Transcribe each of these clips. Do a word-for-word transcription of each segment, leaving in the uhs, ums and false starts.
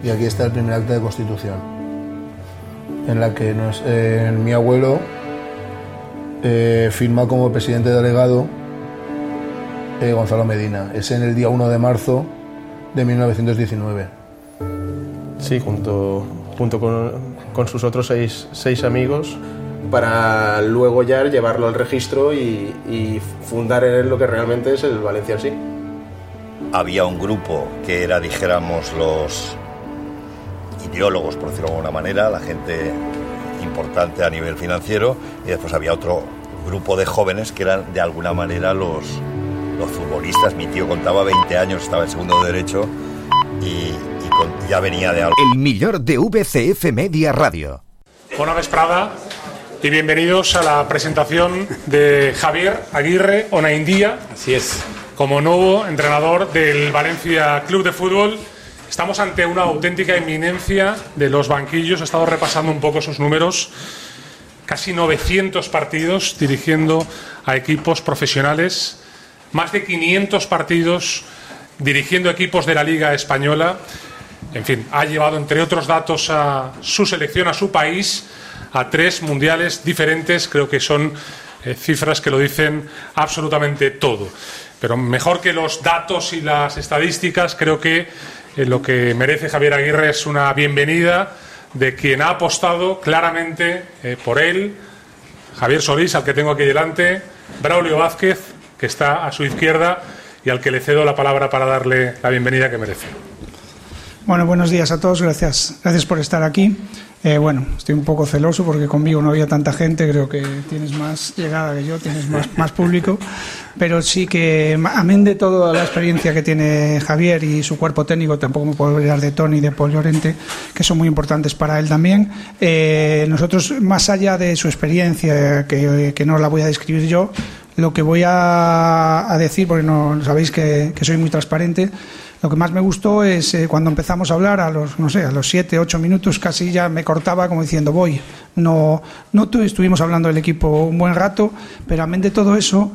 Y aquí está el primer acta de constitución, en la que nos, eh, mi abuelo eh, firma como presidente delegado eh, Gonzalo Medina. Es en el día uno de marzo de mil novecientos diecinueve. Sí, junto, junto con, con sus otros seis, seis amigos, para luego ya llevarlo al registro y, y fundar en él lo que realmente es el Valencia en sí. Había un grupo que era, dijéramos, los ideólogos, por decirlo de alguna manera, la gente importante a nivel financiero, y después había otro grupo de jóvenes que eran de alguna manera los, los futbolistas. Mi tío contaba veinte años, estaba en segundo de derecho y, y con, ya venía de algo. El millor de V C F Media Radio. Bona vesprada y bienvenidos a la presentación de Javier Aguirre Onaindia. Así es. Como nuevo entrenador del Valencia Club de Fútbol. Estamos ante una auténtica eminencia de los banquillos. He estado repasando un poco sus números. Casi novecientos partidos dirigiendo a equipos profesionales. Más de quinientos partidos dirigiendo equipos de la Liga Española. En fin, ha llevado, entre otros datos, a su selección, a su país, a tres mundiales diferentes. Creo que son eh, cifras que lo dicen absolutamente todo. Pero mejor que los datos y las estadísticas, creo que eh, lo que merece Javier Aguirre es una bienvenida de quien ha apostado claramente eh, por él, Javier Solís, al que tengo aquí delante, Braulio Vázquez, que está a su izquierda, y al que le cedo la palabra para darle la bienvenida que merece. Bueno, buenos días a todos, gracias, gracias por estar aquí. Eh, bueno, estoy un poco celoso porque conmigo no había tanta gente, creo que tienes más llegada que yo, tienes más, más público, pero sí que, amén de toda la experiencia que tiene Javier y su cuerpo técnico, tampoco me puedo olvidar de Toni y de Paul Llorente, que son muy importantes para él también. Eh, nosotros, más allá de su experiencia, que, que no la voy a describir yo, lo que voy a, a decir, porque no sabéis que, que soy muy transparente, lo que más me gustó es eh, cuando empezamos a hablar a los, no sé, a los siete, ocho minutos casi ya me cortaba como diciendo voy. No, no estuvimos hablando del equipo un buen rato, pero amén de todo eso,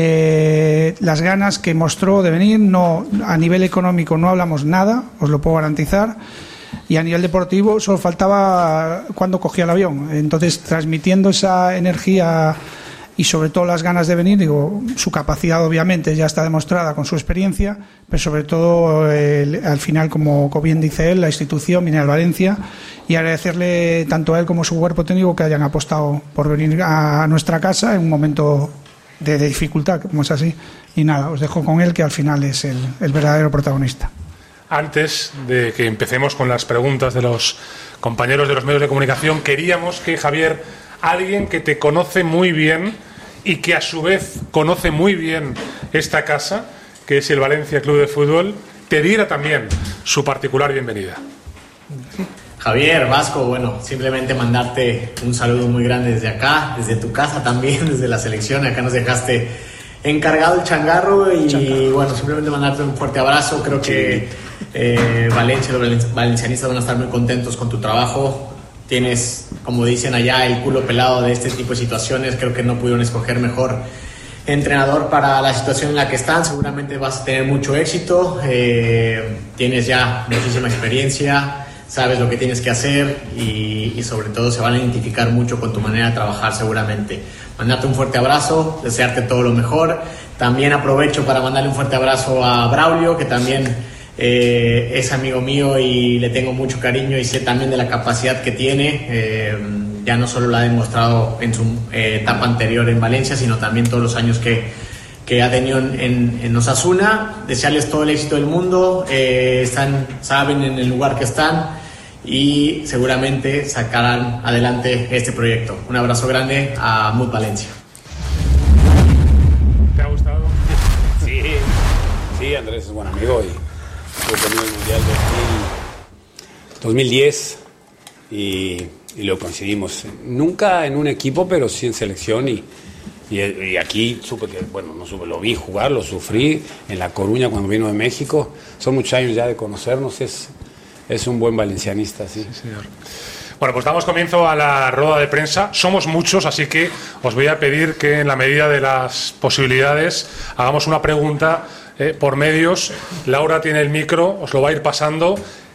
eh, las ganas que mostró de venir, no, a nivel económico no hablamos nada, os lo puedo garantizar. Y a nivel deportivo solo faltaba cuando cogía el avión. Entonces, transmitiendo esa energía y sobre todo las ganas de venir, digo, su capacidad obviamente ya está demostrada con su experiencia, pero sobre todo el, al final, como bien dice él, la institución viene al Valencia, y agradecerle tanto a él como a su cuerpo técnico que hayan apostado por venir a nuestra casa en un momento de, de dificultad, como es así. Y nada, os dejo con él, que al final es el, el verdadero protagonista. Antes de que empecemos con las preguntas de los compañeros de los medios de comunicación, queríamos que Javier, alguien que te conoce muy bien y que a su vez conoce muy bien esta casa, que es el Valencia Club de Fútbol, te diera también su particular bienvenida. Javier, Vasco, bueno, simplemente mandarte un saludo muy grande desde acá, desde tu casa también, desde la selección. Acá nos dejaste encargado el changarro y changarro. Bueno, simplemente mandarte un fuerte abrazo. Creo que eh, Valencia, los valencianistas van a estar muy contentos con tu trabajo. Tienes, como dicen allá, el culo pelado de este tipo de situaciones. Creo que no pudieron escoger mejor entrenador para la situación en la que están. Seguramente vas a tener mucho éxito. Eh, tienes ya muchísima experiencia, sabes lo que tienes que hacer y, y sobre todo se van a identificar mucho con tu manera de trabajar seguramente. Mandarte un fuerte abrazo, desearte todo lo mejor. También aprovecho para mandarle un fuerte abrazo a Braulio, que también Eh, es amigo mío y le tengo mucho cariño y sé también de la capacidad que tiene. Eh, ya no solo la ha demostrado en su eh, etapa anterior en Valencia, sino también todos los años que, que ha tenido en, en, en Osasuna. Desearles todo el éxito del mundo. Eh, están, saben en el lugar que están y seguramente sacarán adelante este proyecto. Un abrazo grande a Mut Valencia. ¿Te ha gustado? Sí, sí, Andrés es buen amigo y fue conmigo en el Mundial dos mil diez y, y lo coincidimos. Nunca en un equipo, pero sí en selección y, y, y aquí supe que, bueno, no supe, lo vi jugar, lo sufrí en La Coruña cuando vino de México. Son muchos años ya de conocernos, es, es un buen valencianista, sí. Sí, señor. Bueno, pues damos comienzo a la rueda de prensa. Somos muchos, así que os voy a pedir que en la medida de las posibilidades hagamos una pregunta eh, por medios. Laura tiene el micro, os lo va a ir pasando.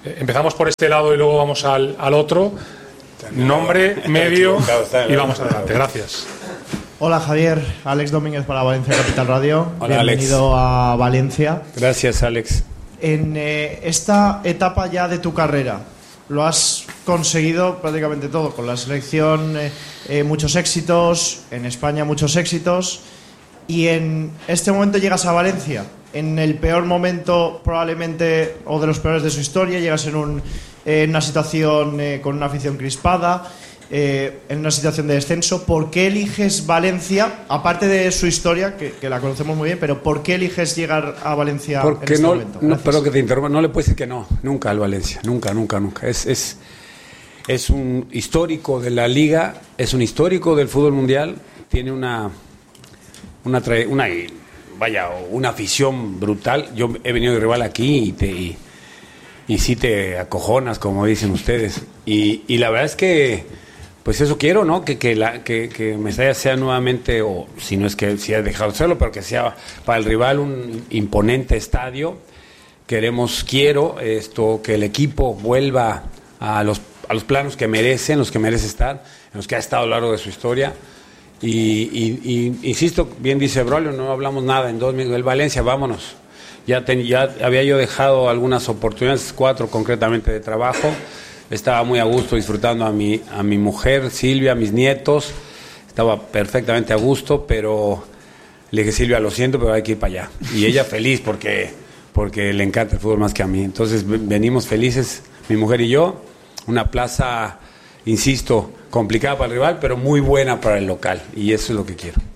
Eh, empezamos por este lado y luego vamos al, al otro. Nombre, medio y vamos adelante. Gracias. Hola Javier, Alex Domínguez para Valencia Capital Radio. Hola, bienvenido Alex. a Valencia. Gracias, Alex. En eh, esta etapa ya de tu carrera, lo has conseguido prácticamente todo. Con la selección eh, eh, muchos éxitos, en España muchos éxitos. Y en este momento llegas a Valencia, en el peor momento probablemente, o de los peores de su historia. Llegas en, un, eh, en una situación eh, con una afición crispada, eh, en una situación de descenso. ¿Por qué eliges Valencia, aparte de su historia, que, que la conocemos muy bien, pero por qué eliges llegar a Valencia Porque en este no, momento? no, perdón que te interrumpa, no le puedes decir que no, nunca al Valencia, nunca, nunca, nunca. Es, es, es un histórico de la liga, es un histórico del fútbol mundial, tiene una... Una, una, vaya, una afición brutal. Yo he venido de rival aquí y, te, y, y sí te acojonas, como dicen ustedes. Y, y la verdad es que, pues eso quiero, ¿no? Que, que, la, que, que Mestalla sea nuevamente, o si no es que si ha dejado de hacerlo, pero que sea para el rival un imponente estadio. Queremos, quiero esto, que el equipo vuelva a los, a los planos que merecen, los que merece estar, en los que ha estado a lo largo de su historia. Y, y, y insisto, bien dice Braulio, no hablamos nada en dos minutos. El Valencia, vámonos. Ya, ten, ya había yo dejado algunas oportunidades, cuatro concretamente de trabajo. Estaba muy a gusto disfrutando a mi, a mi mujer, Silvia, a mis nietos. Estaba perfectamente a gusto, pero le dije, Silvia, lo siento, pero hay que ir para allá. Y ella feliz porque, porque le encanta el fútbol más que a mí. Entonces venimos felices, mi mujer y yo. Una plaza, insisto, complicada para el rival, pero muy buena para el local, y eso es lo que quiero.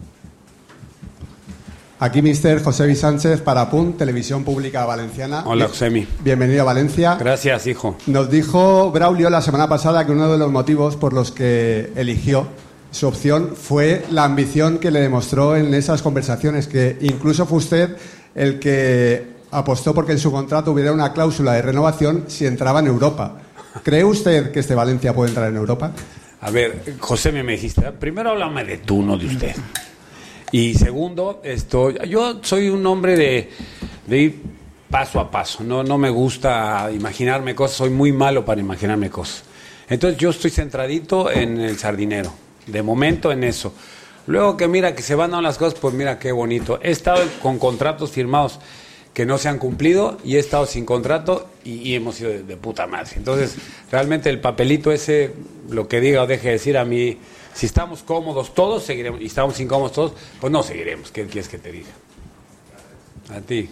Aquí mister Josemi Sánchez para P U N, Televisión Pública Valenciana. Hola, Josemi. Bienvenido a Valencia. Gracias, hijo. Nos dijo Braulio la semana pasada que uno de los motivos por los que eligió su opción fue la ambición que le demostró en esas conversaciones, que incluso fue usted el que apostó porque en su contrato hubiera una cláusula de renovación si entraba en Europa. ¿Cree usted que este Valencia puede entrar en Europa? A ver, José, me dijiste, primero háblame de tú, no de usted. Y segundo, esto, yo soy un hombre de, de ir paso a paso. No, no me gusta imaginarme cosas, soy muy malo para imaginarme cosas. Entonces yo estoy centradito en el Sardinero, de momento en eso. Luego que mira que se van dando las cosas, pues mira qué bonito. He estado con contratos firmados que no se han cumplido y he estado sin contrato y, y hemos sido de, de puta madre. Entonces, realmente el papelito ese, lo que diga o deje de decir a mí, si estamos cómodos todos, seguiremos, y estamos incómodos todos, pues no seguiremos. ¿Qué quieres que te diga? A ti.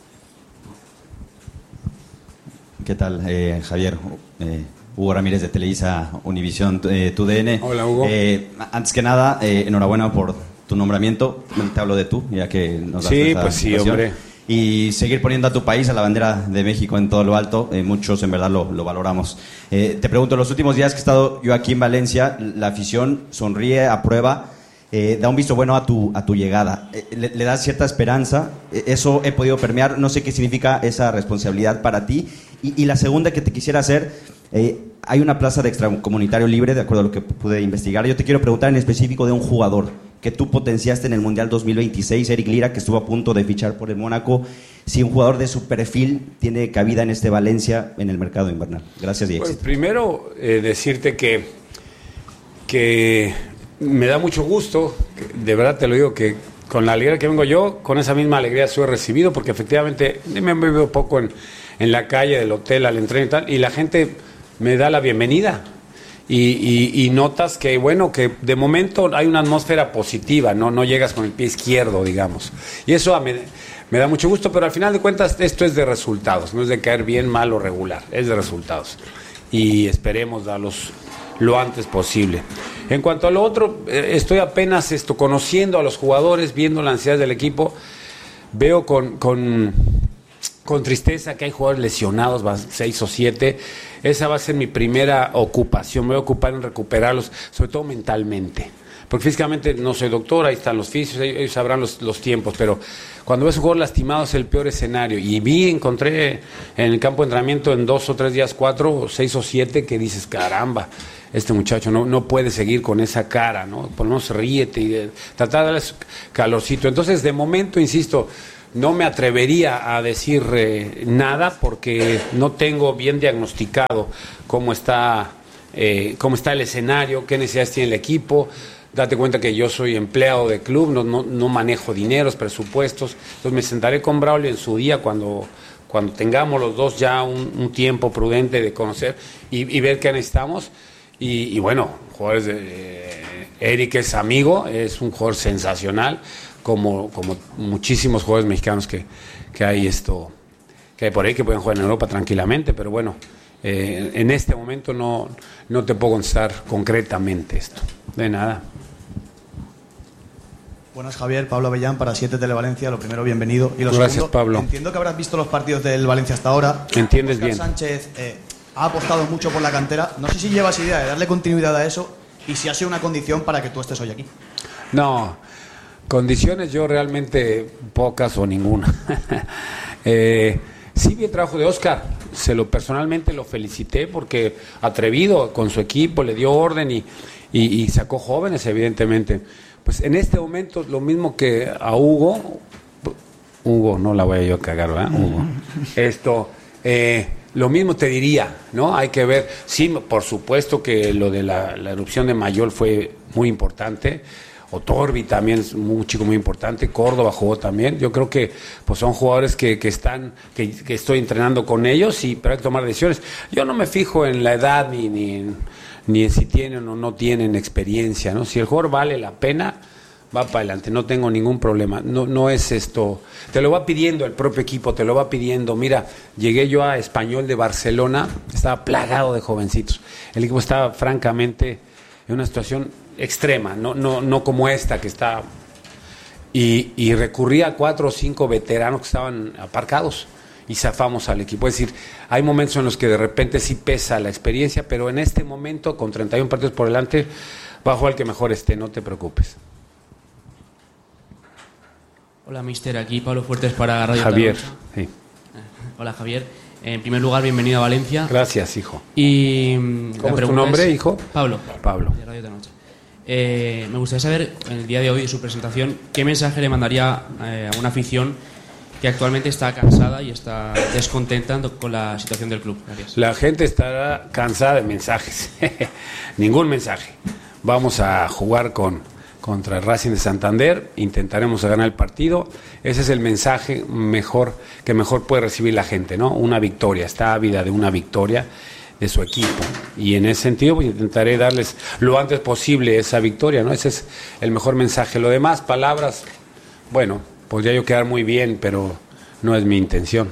¿Qué tal, eh, Javier? Eh, Hugo Ramírez de Televisa Univisión, eh, tu D N. Hola, Hugo. Eh, antes que nada, eh, enhorabuena por tu nombramiento. Te hablo de tú, ya que nos das Sí, esta pues sí, ocasión. hombre. Y seguir poniendo a tu país, a la bandera de México en todo lo alto, eh, muchos en verdad lo, lo valoramos. Eh, te pregunto, los últimos días que he estado yo aquí en Valencia, la afición sonríe, aprueba, eh, da un visto bueno a tu, a tu llegada. Eh, le, le da cierta esperanza, eh, eso he podido permear, no sé qué significa esa responsabilidad para ti. Y, y la segunda que te quisiera hacer, eh, hay una plaza de extracomunitario libre, de acuerdo a lo que pude investigar. Yo te quiero preguntar en específico de un jugador que tú potenciaste en el Mundial dos mil veintiséis, Eric Lira, que estuvo a punto de fichar por el Mónaco. Si un jugador de su perfil tiene cabida en este Valencia en el mercado invernal. Gracias y éxito. Bueno, primero, eh, decirte que, que me da mucho gusto, de verdad te lo digo, que con la alegría que vengo yo, con esa misma alegría soy recibido, porque efectivamente me veo poco en, en la calle, del hotel, al entreno y tal, y la gente me da la bienvenida. Y, y, y notas que, bueno, que de momento hay una atmósfera positiva, no, no llegas con el pie izquierdo, digamos. Y eso me, me da mucho gusto, pero al final de cuentas esto es de resultados, no es de caer bien, mal o regular, es de resultados. Y esperemos darlos lo antes posible. En cuanto a lo otro, eh, estoy apenas esto, conociendo a los jugadores, viendo la ansiedad del equipo, veo con... con con tristeza que hay jugadores lesionados, seis o siete. Esa va a ser mi primera ocupación. Me voy a ocupar en recuperarlos, sobre todo mentalmente. Porque físicamente no soy doctor, ahí están los fisios, ellos sabrán los, los tiempos, pero cuando ves un jugador lastimado es el peor escenario. Y vi, encontré en el campo de entrenamiento en dos o tres días, cuatro, seis o siete, que dices, caramba, este muchacho no, no puede seguir con esa cara, ¿no? Por lo menos ríete y de, tratar de darles calorcito. Entonces, de momento, insisto, no me atrevería a decir eh, nada porque no tengo bien diagnosticado cómo está, eh, cómo está el escenario, qué necesidades tiene el equipo. Date cuenta que yo soy empleado de club, no, no, no manejo dineros, presupuestos. Entonces me sentaré con Braulio en su día cuando, cuando tengamos los dos ya un, un tiempo prudente de conocer y, y ver qué necesitamos. Y, y bueno, jugadores de, eh, Eric es amigo, es un jugador sensacional, como, como muchísimos jugadores mexicanos que, que hay esto, que hay por ahí que pueden jugar en Europa tranquilamente, pero bueno, eh, en este momento no, no te puedo contestar concretamente esto. De nada. Buenas, Javier. Pablo Avellán para siete Televalencia. Lo primero, bienvenido. Y lo Gracias, segundo, Pablo. Entiendo que habrás visto los partidos del Valencia hasta ahora. Entiendes Óscar bien. Sánchez eh, ha apostado mucho por la cantera. No sé si llevas idea de darle continuidad a eso y si ha sido una condición para que tú estés hoy aquí. No, condiciones yo realmente pocas o ninguna. eh, sí vi el trabajo de Óscar. Se lo personalmente lo felicité porque atrevido con su equipo, le dio orden y, y, y sacó jóvenes, evidentemente. Pues en este momento, lo mismo que a Hugo, Hugo, no la voy a yo a cagar, ¿verdad? Hugo. Esto, eh, lo mismo te diría, ¿no? Hay que ver, sí, por supuesto que lo de la, la erupción de Mayol fue muy importante, Otorbi también es un chico muy importante, Córdoba jugó también. Yo creo que pues son jugadores que, que están, que, que estoy entrenando con ellos, y pero hay que tomar decisiones. Yo no me fijo en la edad ni, ni, ni en si tienen o no tienen experiencia, ¿no? Si el jugador vale la pena, va para adelante, no tengo ningún problema. No, no es esto, te lo va pidiendo el propio equipo, te lo va pidiendo. Mira, llegué yo a Español de Barcelona, estaba plagado de jovencitos. El equipo estaba francamente en una situación extrema, no, no, no como esta que está, y, y recurrí a cuatro o cinco veteranos que estaban aparcados y zafamos al equipo. Es decir, hay momentos en los que de repente sí pesa la experiencia, pero en este momento, con treinta y uno partidos por delante, va a jugar el que mejor esté, no te preocupes. Hola, mister, aquí Pablo Fuertes para Radio Javier, Tarragona. sí. Hola, Javier. En primer lugar, bienvenido a Valencia. Gracias, hijo. Y ¿Cómo es tu nombre, es, hijo? Pablo. Pablo. De Radio Tenoche. Eh, me gustaría saber, en el día de hoy de su presentación, ¿qué mensaje le mandaría eh, a una afición que actualmente está cansada y está descontenta con la situación del club? Gracias. La gente estará cansada de mensajes. Ningún mensaje. Vamos a jugar con contra el Racing de Santander, intentaremos ganar el partido. Ese es el mensaje mejor que mejor puede recibir la gente, ¿no? Una victoria, está ávida de una victoria de su equipo, y en ese sentido pues, intentaré darles lo antes posible esa victoria, ¿no? Ese es el mejor mensaje. Lo demás, palabras, bueno, podría yo quedar muy bien, pero no es mi intención.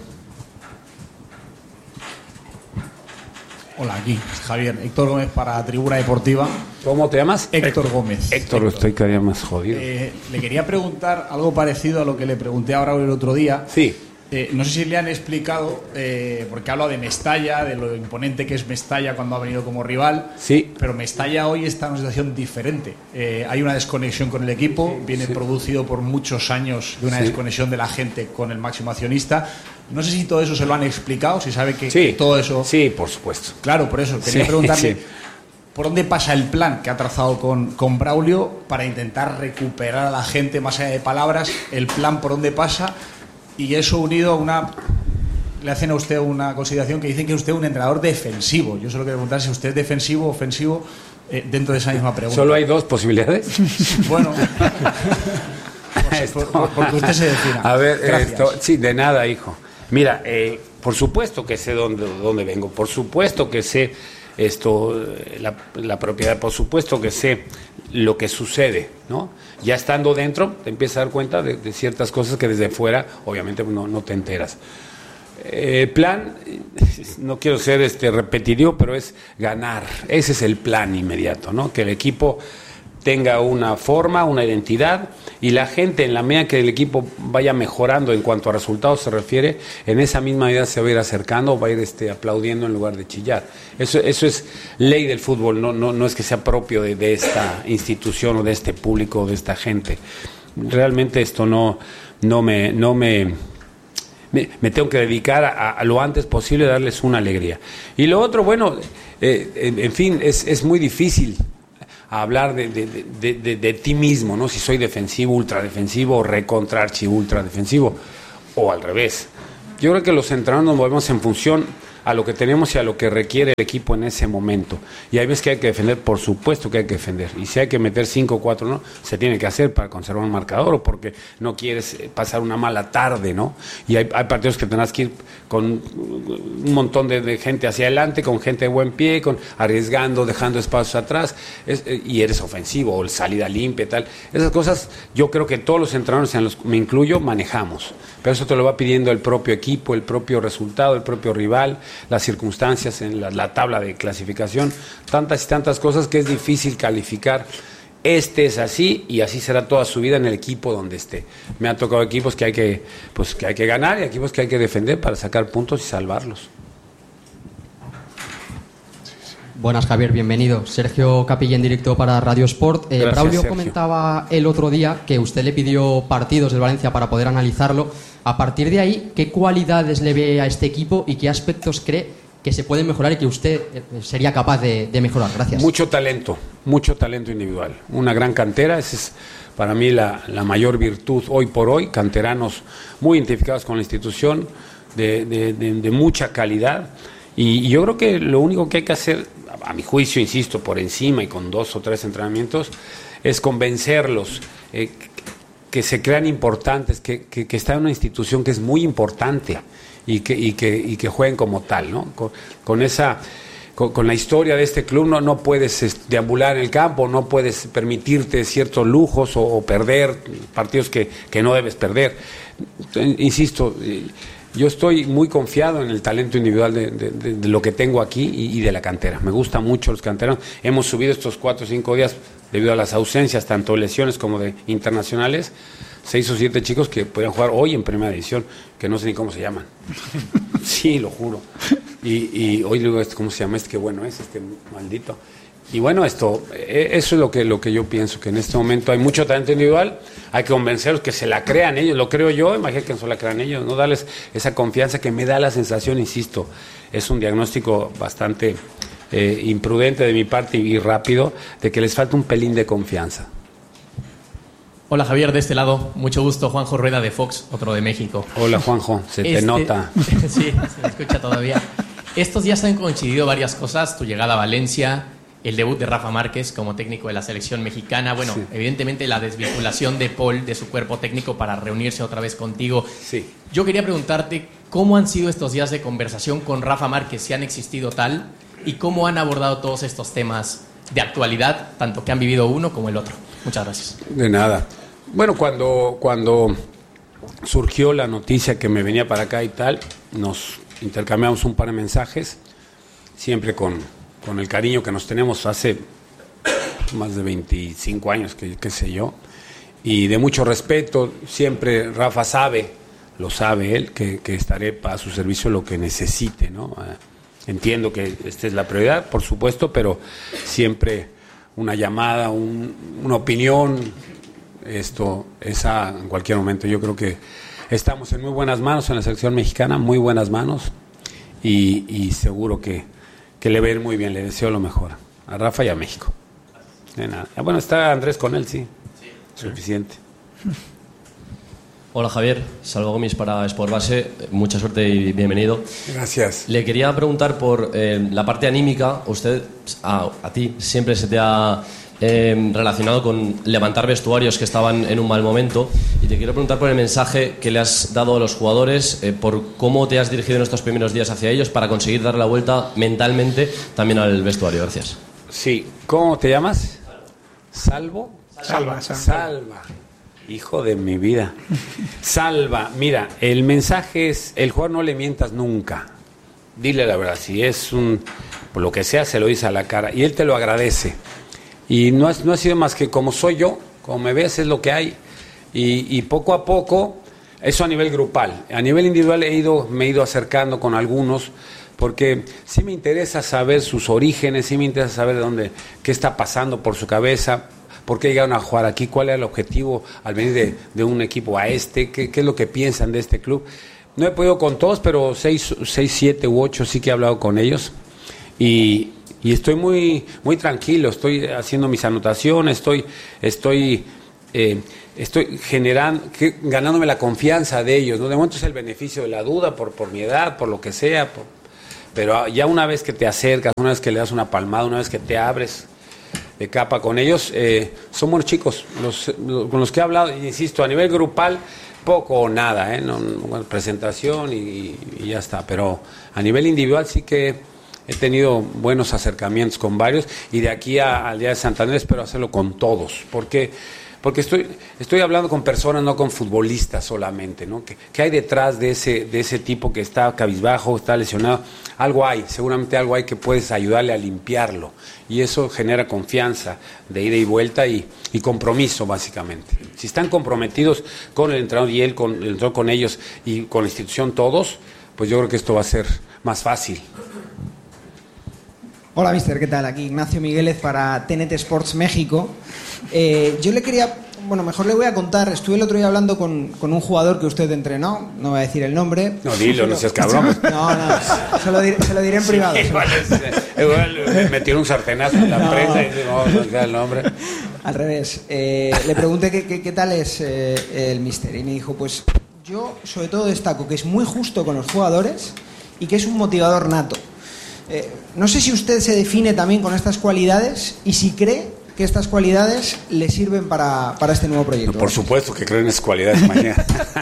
Hola, aquí Javier, Héctor Gómez para Tribuna Deportiva. ¿Cómo te llamas? Héctor Gómez. Héctor, Héctor. Estoy cada día más jodido. Eh, le quería preguntar algo parecido a lo que le pregunté ahora el otro día. Sí. Eh, no sé si le han explicado, eh, porque habla de Mestalla, de lo imponente que es Mestalla cuando ha venido como rival. Sí. Pero Mestalla hoy está en una situación diferente. Eh, hay una desconexión con el equipo, viene sí. producido por muchos años de una sí. desconexión de la gente con el máximo accionista. No sé si todo eso se lo han explicado, si sabe que, sí. que todo eso... Sí, por supuesto. Claro, por eso. Quería sí, preguntarle... Sí. ¿Por dónde pasa el plan que ha trazado con, con Braulio para intentar recuperar a la gente, más allá de palabras? El plan por dónde pasa, y eso unido a una... Le hacen a usted una consideración que dicen que es usted un entrenador defensivo. Yo solo quiero preguntar si usted es defensivo o ofensivo eh, dentro de esa misma pregunta. ¿Solo hay dos posibilidades? Bueno, por, por, porque usted se defina. A ver, Gracias. esto, sí, de nada, hijo. Mira, eh, por supuesto que sé dónde, dónde vengo, por supuesto que sé esto, la, la propiedad, por supuesto que sé lo que sucede, ¿no? Ya estando dentro te empiezas a dar cuenta de, de ciertas cosas que desde fuera obviamente no, no te enteras. El eh, plan, no quiero ser este repetitivo, pero es ganar. Ese es el plan inmediato, ¿no? Que el equipo tenga una forma, una identidad, y la gente, en la medida que el equipo vaya mejorando en cuanto a resultados se refiere, en esa misma medida se va a ir acercando, va a ir este, aplaudiendo en lugar de chillar. Eso, eso es ley del fútbol, no, no, no es que sea propio de, de esta institución o de este público o de esta gente. Realmente esto no, no me... No me Me, me tengo que dedicar a, a lo antes posible a darles una alegría. Y lo otro, bueno, eh, en, en fin, es, es muy difícil hablar de, de, de, de, de, de ti mismo, ¿no? Si soy defensivo, ultradefensivo, o recontra archi ultra defensivo. o al revés. Yo creo que los entrenadores nos movemos en función a lo que tenemos y a lo que requiere el equipo en ese momento. Y hay veces que hay que defender, por supuesto que hay que defender. Y si hay que meter cinco o cuatro, ¿no? Se tiene que hacer para conservar un marcador o porque no quieres pasar una mala tarde, ¿no? Y hay, hay partidos que tendrás que ir con un montón de, de gente hacia adelante, con gente de buen pie, con arriesgando, dejando espacios atrás, es, y eres ofensivo, o salida limpia y tal. Esas cosas yo creo que todos los entrenadores, en los, me incluyo, manejamos. Pero eso te lo va pidiendo el propio equipo, el propio resultado, el propio rival, las circunstancias en la, la tabla de clasificación, tantas y tantas cosas que es difícil calificar. Este es así y así será toda su vida en el equipo donde esté. Me han tocado equipos que hay que, pues, que hay que ganar y equipos que hay que defender para sacar puntos y salvarlos. Buenas, Javier, bienvenido. Sergio Capilla en directo para Radio Sport. Eh, Gracias, Braulio Sergio. comentaba el otro día que usted le pidió partidos del Valencia para poder analizarlo. A partir de ahí, ¿qué cualidades le ve a este equipo y qué aspectos cree que se pueden mejorar y que usted eh, sería capaz de, de mejorar? Gracias. Mucho talento, mucho talento individual. Una gran cantera, esa es para mí la, la mayor virtud hoy por hoy. Canteranos muy identificados con la institución, de, de, de, de mucha calidad. Y, y yo creo que lo único que hay que hacer, a mi juicio, insisto, por encima y con dos o tres entrenamientos, es convencerlos, eh, que se crean importantes, que, que, que está en una institución que es muy importante y que, y que, y que jueguen como tal, ¿no? Con, con esa, con, con la historia de este club no, no puedes es, deambular en el campo, no puedes permitirte ciertos lujos o, o perder partidos que, que no debes perder. Insisto, yo estoy muy confiado en el talento individual de, de, de, de lo que tengo aquí y, y de la cantera. Me gustan mucho los canteranos. Hemos subido estos cuatro o cinco días debido a las ausencias, tanto lesiones como de internacionales, seis o siete chicos que podían jugar hoy en primera división, que no sé ni cómo se llaman. Sí, lo juro. Y, y hoy digo, ¿cómo se llama este? Qué bueno es, este maldito. Y bueno, esto, eso es lo que, lo que yo pienso, que en este momento hay mucho talento individual, hay que convencerlos que se la crean ellos, lo creo yo, imagínate que no se la crean ellos, no darles esa confianza que me da la sensación, insisto, es un diagnóstico bastante eh, imprudente de mi parte y rápido, de que les falta un pelín de confianza. Hola Javier, de este lado, mucho gusto, Juanjo Rueda de Fox, otro de México. Hola Juanjo, se te Este- nota. Sí, se me escucha todavía. Estos días han coincidido varias cosas, tu llegada a Valencia, el debut de Rafa Márquez como técnico de la selección mexicana, bueno, Sí. evidentemente la desvinculación de Paul de su cuerpo técnico para reunirse otra vez contigo. Sí. Yo quería preguntarte cómo han sido estos días de conversación con Rafa Márquez, si han existido tal, y cómo han abordado todos estos temas de actualidad, tanto que han vivido uno como el otro. Muchas gracias. De nada. Bueno, cuando, cuando surgió la noticia que me venía para acá y tal, nos intercambiamos un par de mensajes, siempre con, con el cariño que nos tenemos hace más de veinticinco años, que, qué sé yo, y de mucho respeto. Siempre Rafa sabe, lo sabe él, que, que estaré a su servicio lo que necesite, ¿no? Eh, entiendo que esta es la prioridad, por supuesto, pero siempre una llamada, un, una opinión, esto, esa en cualquier momento. Yo creo que estamos en muy buenas manos en la selección mexicana, muy buenas manos, y, y seguro que, que le va a ir muy bien. Le deseo lo mejor a Rafa y a México. De nada. Ah, bueno, está Andrés con él, sí. Suficiente. Hola Javier, Salvo Gomis para Sport Base, mucha suerte y bienvenido. Gracias. Le quería preguntar por eh, la parte anímica. Usted, a, a ti, siempre se te ha eh, relacionado con levantar vestuarios que estaban en un mal momento, y te quiero preguntar por el mensaje que le has dado a los jugadores, eh, por cómo te has dirigido en estos primeros días hacia ellos para conseguir darle la vuelta mentalmente también al vestuario. Gracias. Sí. ¿Cómo te llamas? ¿Salvo? Salva, salva. Salva. Hijo de mi vida. Salva. Mira, el mensaje es, el jugador no le mientas nunca. Dile la verdad. Si es un, por lo que sea, se lo dice a la cara. Y él te lo agradece. Y no, es, no ha sido más que como soy yo, como me ves, es lo que hay. Y, y poco a poco, eso a nivel grupal. A nivel individual he ido, me he ido acercando con algunos, porque sí me interesa saber sus orígenes, sí me interesa saber de dónde, qué está pasando por su cabeza, por qué llegaron a jugar aquí, cuál era el objetivo al venir de, de un equipo a este, qué, qué es lo que piensan de este club. No he podido con todos, pero seis, seis, siete u ocho sí que he hablado con ellos, y, y estoy muy, muy tranquilo, estoy haciendo mis anotaciones, estoy, estoy eh, estoy generando, que, ganándome la confianza de ellos, ¿no? De momento es el beneficio de la duda por, por mi edad, por lo que sea, por, pero ya una vez que te acercas, una vez que le das una palmada, una vez que te abres de capa con ellos, eh, son buenos chicos, los, los, con los que he hablado, insisto, a nivel grupal, poco o nada, ¿eh? No, no, presentación y, y ya está, pero a nivel individual sí que he tenido buenos acercamientos con varios y de aquí a, al día de Santander espero hacerlo con todos, porque porque estoy estoy hablando con personas, no con futbolistas solamente, ¿no? ¿Qué, qué hay detrás de ese de ese tipo que está cabizbajo, está lesionado? Algo hay, seguramente algo hay que puedes ayudarle a limpiarlo y eso genera confianza de ida y vuelta y, y compromiso básicamente. Si están comprometidos con el entrenador y él con el entrenador con ellos y con la institución todos, pues yo creo que esto va a ser más fácil. Hola, mister, ¿qué tal? Aquí Ignacio Migueles para T N T Sports México. Eh, yo le quería, bueno, mejor le voy a contar, estuve el otro día hablando con, con un jugador que usted entrenó, no voy a decir el nombre. No, dilo, solo, no seas cabrón. No, no, se lo diré, se lo diré en privado. Sí, igual, es, igual me metieron un sartenazo en la no. prensa y no, no diga el nombre. Al revés, eh, le pregunté qué, qué, qué tal es eh, el mister y me dijo, pues yo sobre todo destaco que es muy justo con los jugadores y que es un motivador nato. Eh, no sé si usted se define también con estas cualidades y si cree que estas cualidades le sirven para, para este nuevo proyecto. No, por supuesto que creo en esas cualidades mañana.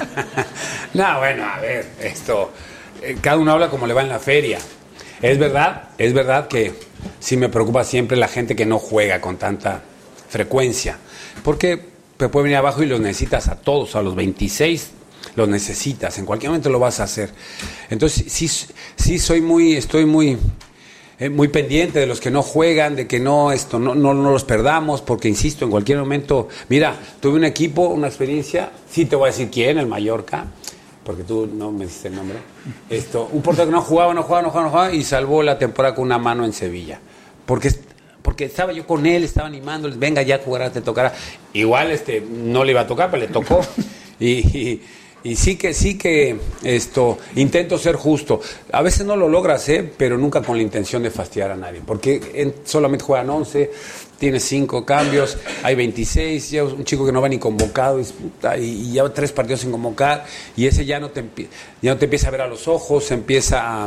No, bueno, a ver, esto, eh, cada uno habla como le va en la feria. Es verdad, es verdad que sí me preocupa siempre la gente que no juega con tanta frecuencia, porque te puede venir abajo y los necesitas a todos, a los veintiséis los necesitas, en cualquier momento lo vas a hacer. Entonces sí, sí soy muy, estoy muy, eh, muy pendiente de los que no juegan, de que no esto, no, no, no los perdamos, porque insisto, en cualquier momento, mira, tuve un equipo, una experiencia, sí te voy a decir quién, el Mallorca, porque tú no me dijiste el nombre, esto, un portero que no jugaba, no jugaba, no jugaba, no jugaba, y salvó la temporada con una mano en Sevilla, porque porque estaba yo con él, estaba animándoles, venga ya jugará, te tocará, igual este no le iba a tocar, pero le tocó, y, y Y sí que, sí que esto, intento ser justo. A veces no lo logras, ¿eh? Pero nunca con la intención de fastidiar a nadie. Porque en, solamente juegan once, tienes cinco cambios, hay veintiséis, ya un chico que no va ni convocado y, y lleva tres partidos sin convocar, y ese ya no te, ya no te empieza a ver a los ojos, se empieza a,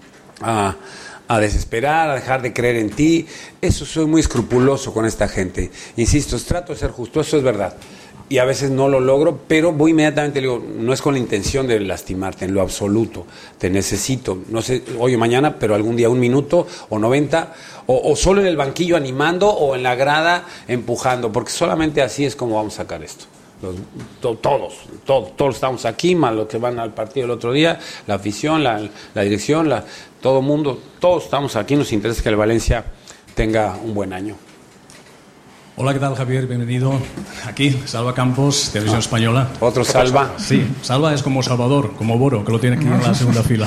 a, a desesperar, a dejar de creer en ti. Eso soy muy escrupuloso con esta gente. Insisto, trato de ser justo, eso es verdad. Y a veces no lo logro, pero voy inmediatamente, le digo, no es con la intención de lastimarte, en lo absoluto, te necesito, no sé, hoy o mañana, pero algún día un minuto o noventa, o, o solo en el banquillo animando o en la grada empujando, porque solamente así es como vamos a sacar esto. Los, to, todos, todos, todos estamos aquí, más los que van al partido el otro día, la afición, la, la dirección, la, todo el mundo, todos estamos aquí, nos interesa que el Valencia tenga un buen año. Hola, ¿qué tal, Javier? Bienvenido aquí, Salva Campos, Televisión ah, Española. ¿Otro Salva? Sí, Salva es como Salvador, como Boro, que lo tiene aquí en la segunda fila.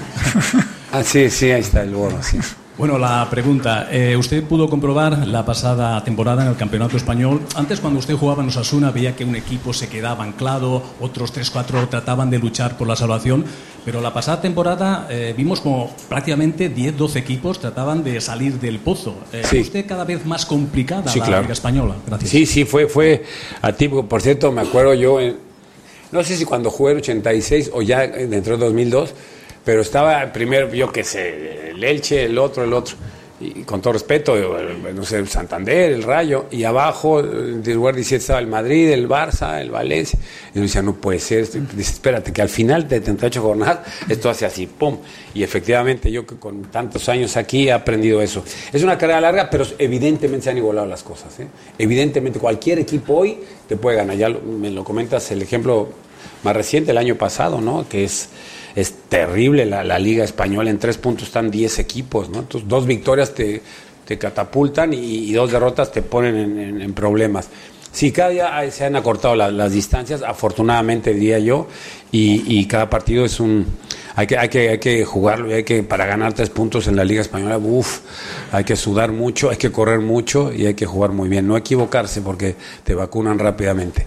Ah, sí, sí, ahí está el Boro, sí. Bueno, la pregunta, eh, usted pudo comprobar la pasada temporada en el Campeonato Español. Antes, cuando usted jugaba en Osasuna, veía que un equipo se quedaba anclado, otros tres, cuatro trataban de luchar por la salvación, pero la pasada temporada eh, vimos como prácticamente diez, doce equipos trataban de salir del pozo. Eh, sí. ¿Usted cada vez más complicada sí, la claro. Liga Española? Gracias. Sí, sí, fue, fue a ti, por cierto, me acuerdo yo, en, no sé si cuando jugué en ochenta y seis o ya dentro de dos mil dos, pero estaba primero, yo qué sé, el Elche, el otro, el otro, y con todo respeto, no sé, el Santander, el Rayo, y abajo, en el lugar diecisiete estaba el Madrid, el Barça, el Valencia, y yo decía, no puede ser, dice, espérate, que al final de treinta y ocho jornadas, esto hace así, pum, y efectivamente yo que con tantos años aquí he aprendido eso. Es una carrera larga, pero evidentemente se han igualado las cosas, ¿eh? Evidentemente cualquier equipo hoy te puede ganar, ya lo, me lo comentas, el ejemplo más reciente, el año pasado, ¿no? Que es... Es terrible la, la Liga Española, en tres puntos están diez equipos, ¿no? Entonces, dos victorias te, te catapultan y, y dos derrotas te ponen en, en, en problemas. Sí, cada día se han acortado la, las distancias, afortunadamente diría yo, y, y cada partido es un... Hay que, hay que, hay que jugarlo y hay que, para ganar tres puntos en la Liga Española, uff, hay que sudar mucho, hay que correr mucho y hay que jugar muy bien, no equivocarse porque te vacunan rápidamente.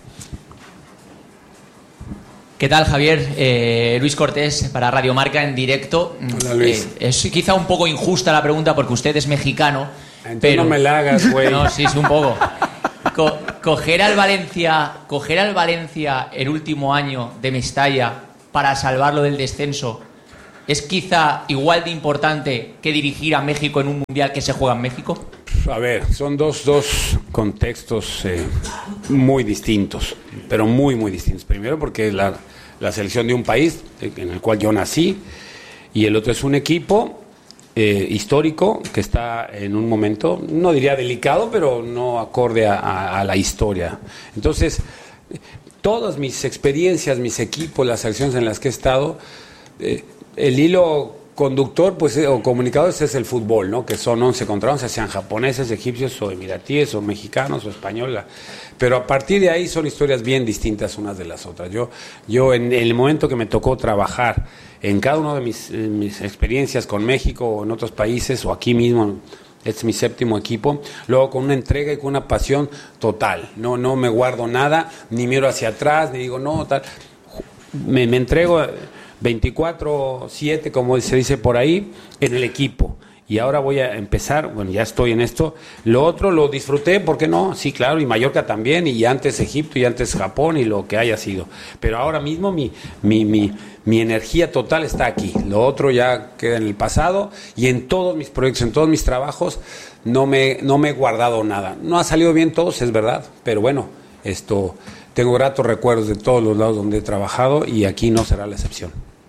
¿Qué tal, Javier? Eh, Luis Cortés para Radio Marca en directo. Hola, Luis. Eh, es quizá un poco injusta la pregunta porque usted es mexicano. Entonces pero... no me la hagas, güey. No, sí, sí, un poco. Con, coger al Valencia, coger al Valencia el último año de Mestalla para salvarlo del descenso es quizá igual de importante que dirigir a México en un mundial que se juega en México. A ver, son dos, dos contextos eh, muy distintos, pero muy, muy distintos. Primero porque es la, la selección de un país en el cual yo nací, y el otro es un equipo eh, histórico que está en un momento, no diría delicado, pero no acorde a, a, a la historia. Entonces, todas mis experiencias, mis equipos, las selecciones en las que he estado, eh, el hilo conductor, pues, o comunicador, ese es el fútbol, ¿no? Que son once contra once, sean japoneses, egipcios o emiratíes o mexicanos o españoles. Pero a partir de ahí son historias bien distintas unas de las otras. Yo, yo en el momento que me tocó trabajar en cada una de mis, mis experiencias con México o en otros países o aquí mismo, este es mi séptimo equipo, luego con una entrega y con una pasión total. No, no me guardo nada, ni miro hacia atrás, ni digo, no, tal. Me, me entrego veinticuatro siete, como se dice por ahí, en el equipo. Y ahora voy a empezar, bueno, ya estoy en esto. Lo otro lo disfruté, ¿por qué no? Sí, claro, y Mallorca también, y antes Egipto, y antes Japón, y lo que haya sido. Pero ahora mismo mi, mi, mi, mi energía total está aquí. Lo otro ya queda en el pasado, y en todos mis proyectos, en todos mis trabajos, no me, no me he guardado nada. No ha salido bien todos, es verdad, pero bueno, esto, tengo gratos recuerdos de todos los lados donde he trabajado, y aquí no será la excepción.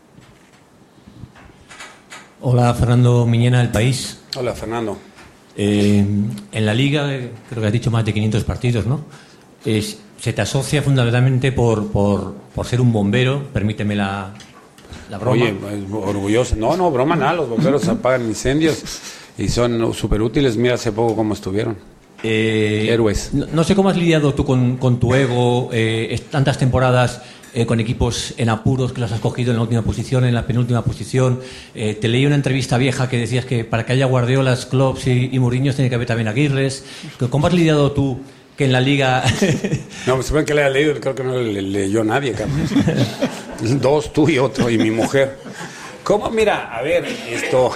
Hola, Fernando Miñena, del País. Hola, Fernando. Eh, en la Liga, eh, creo que has dicho más de quinientos partidos, ¿no? Eh, se te asocia fundamentalmente por, por, por ser un bombero, permíteme la, la broma. Oye, orgulloso. No, no, broma nada, los bomberos apagan incendios y son súper útiles. Mira hace poco cómo estuvieron. Eh, Héroes. No, no sé cómo has lidiado tú con, con tu ego, eh, tantas temporadas eh, con equipos en apuros que los has cogido en la última posición, en la penúltima posición. Eh, te leí una entrevista vieja que decías que para que haya Guardiolas, Klopps y, y Mourinhos tiene que haber también Aguirres. ¿Cómo has lidiado tú que en la Liga... No, pues que le haya leído, creo que no le leyó nadie, cabrón. Dos, tú y otro, y mi mujer. ¿Cómo? Mira, a ver, esto...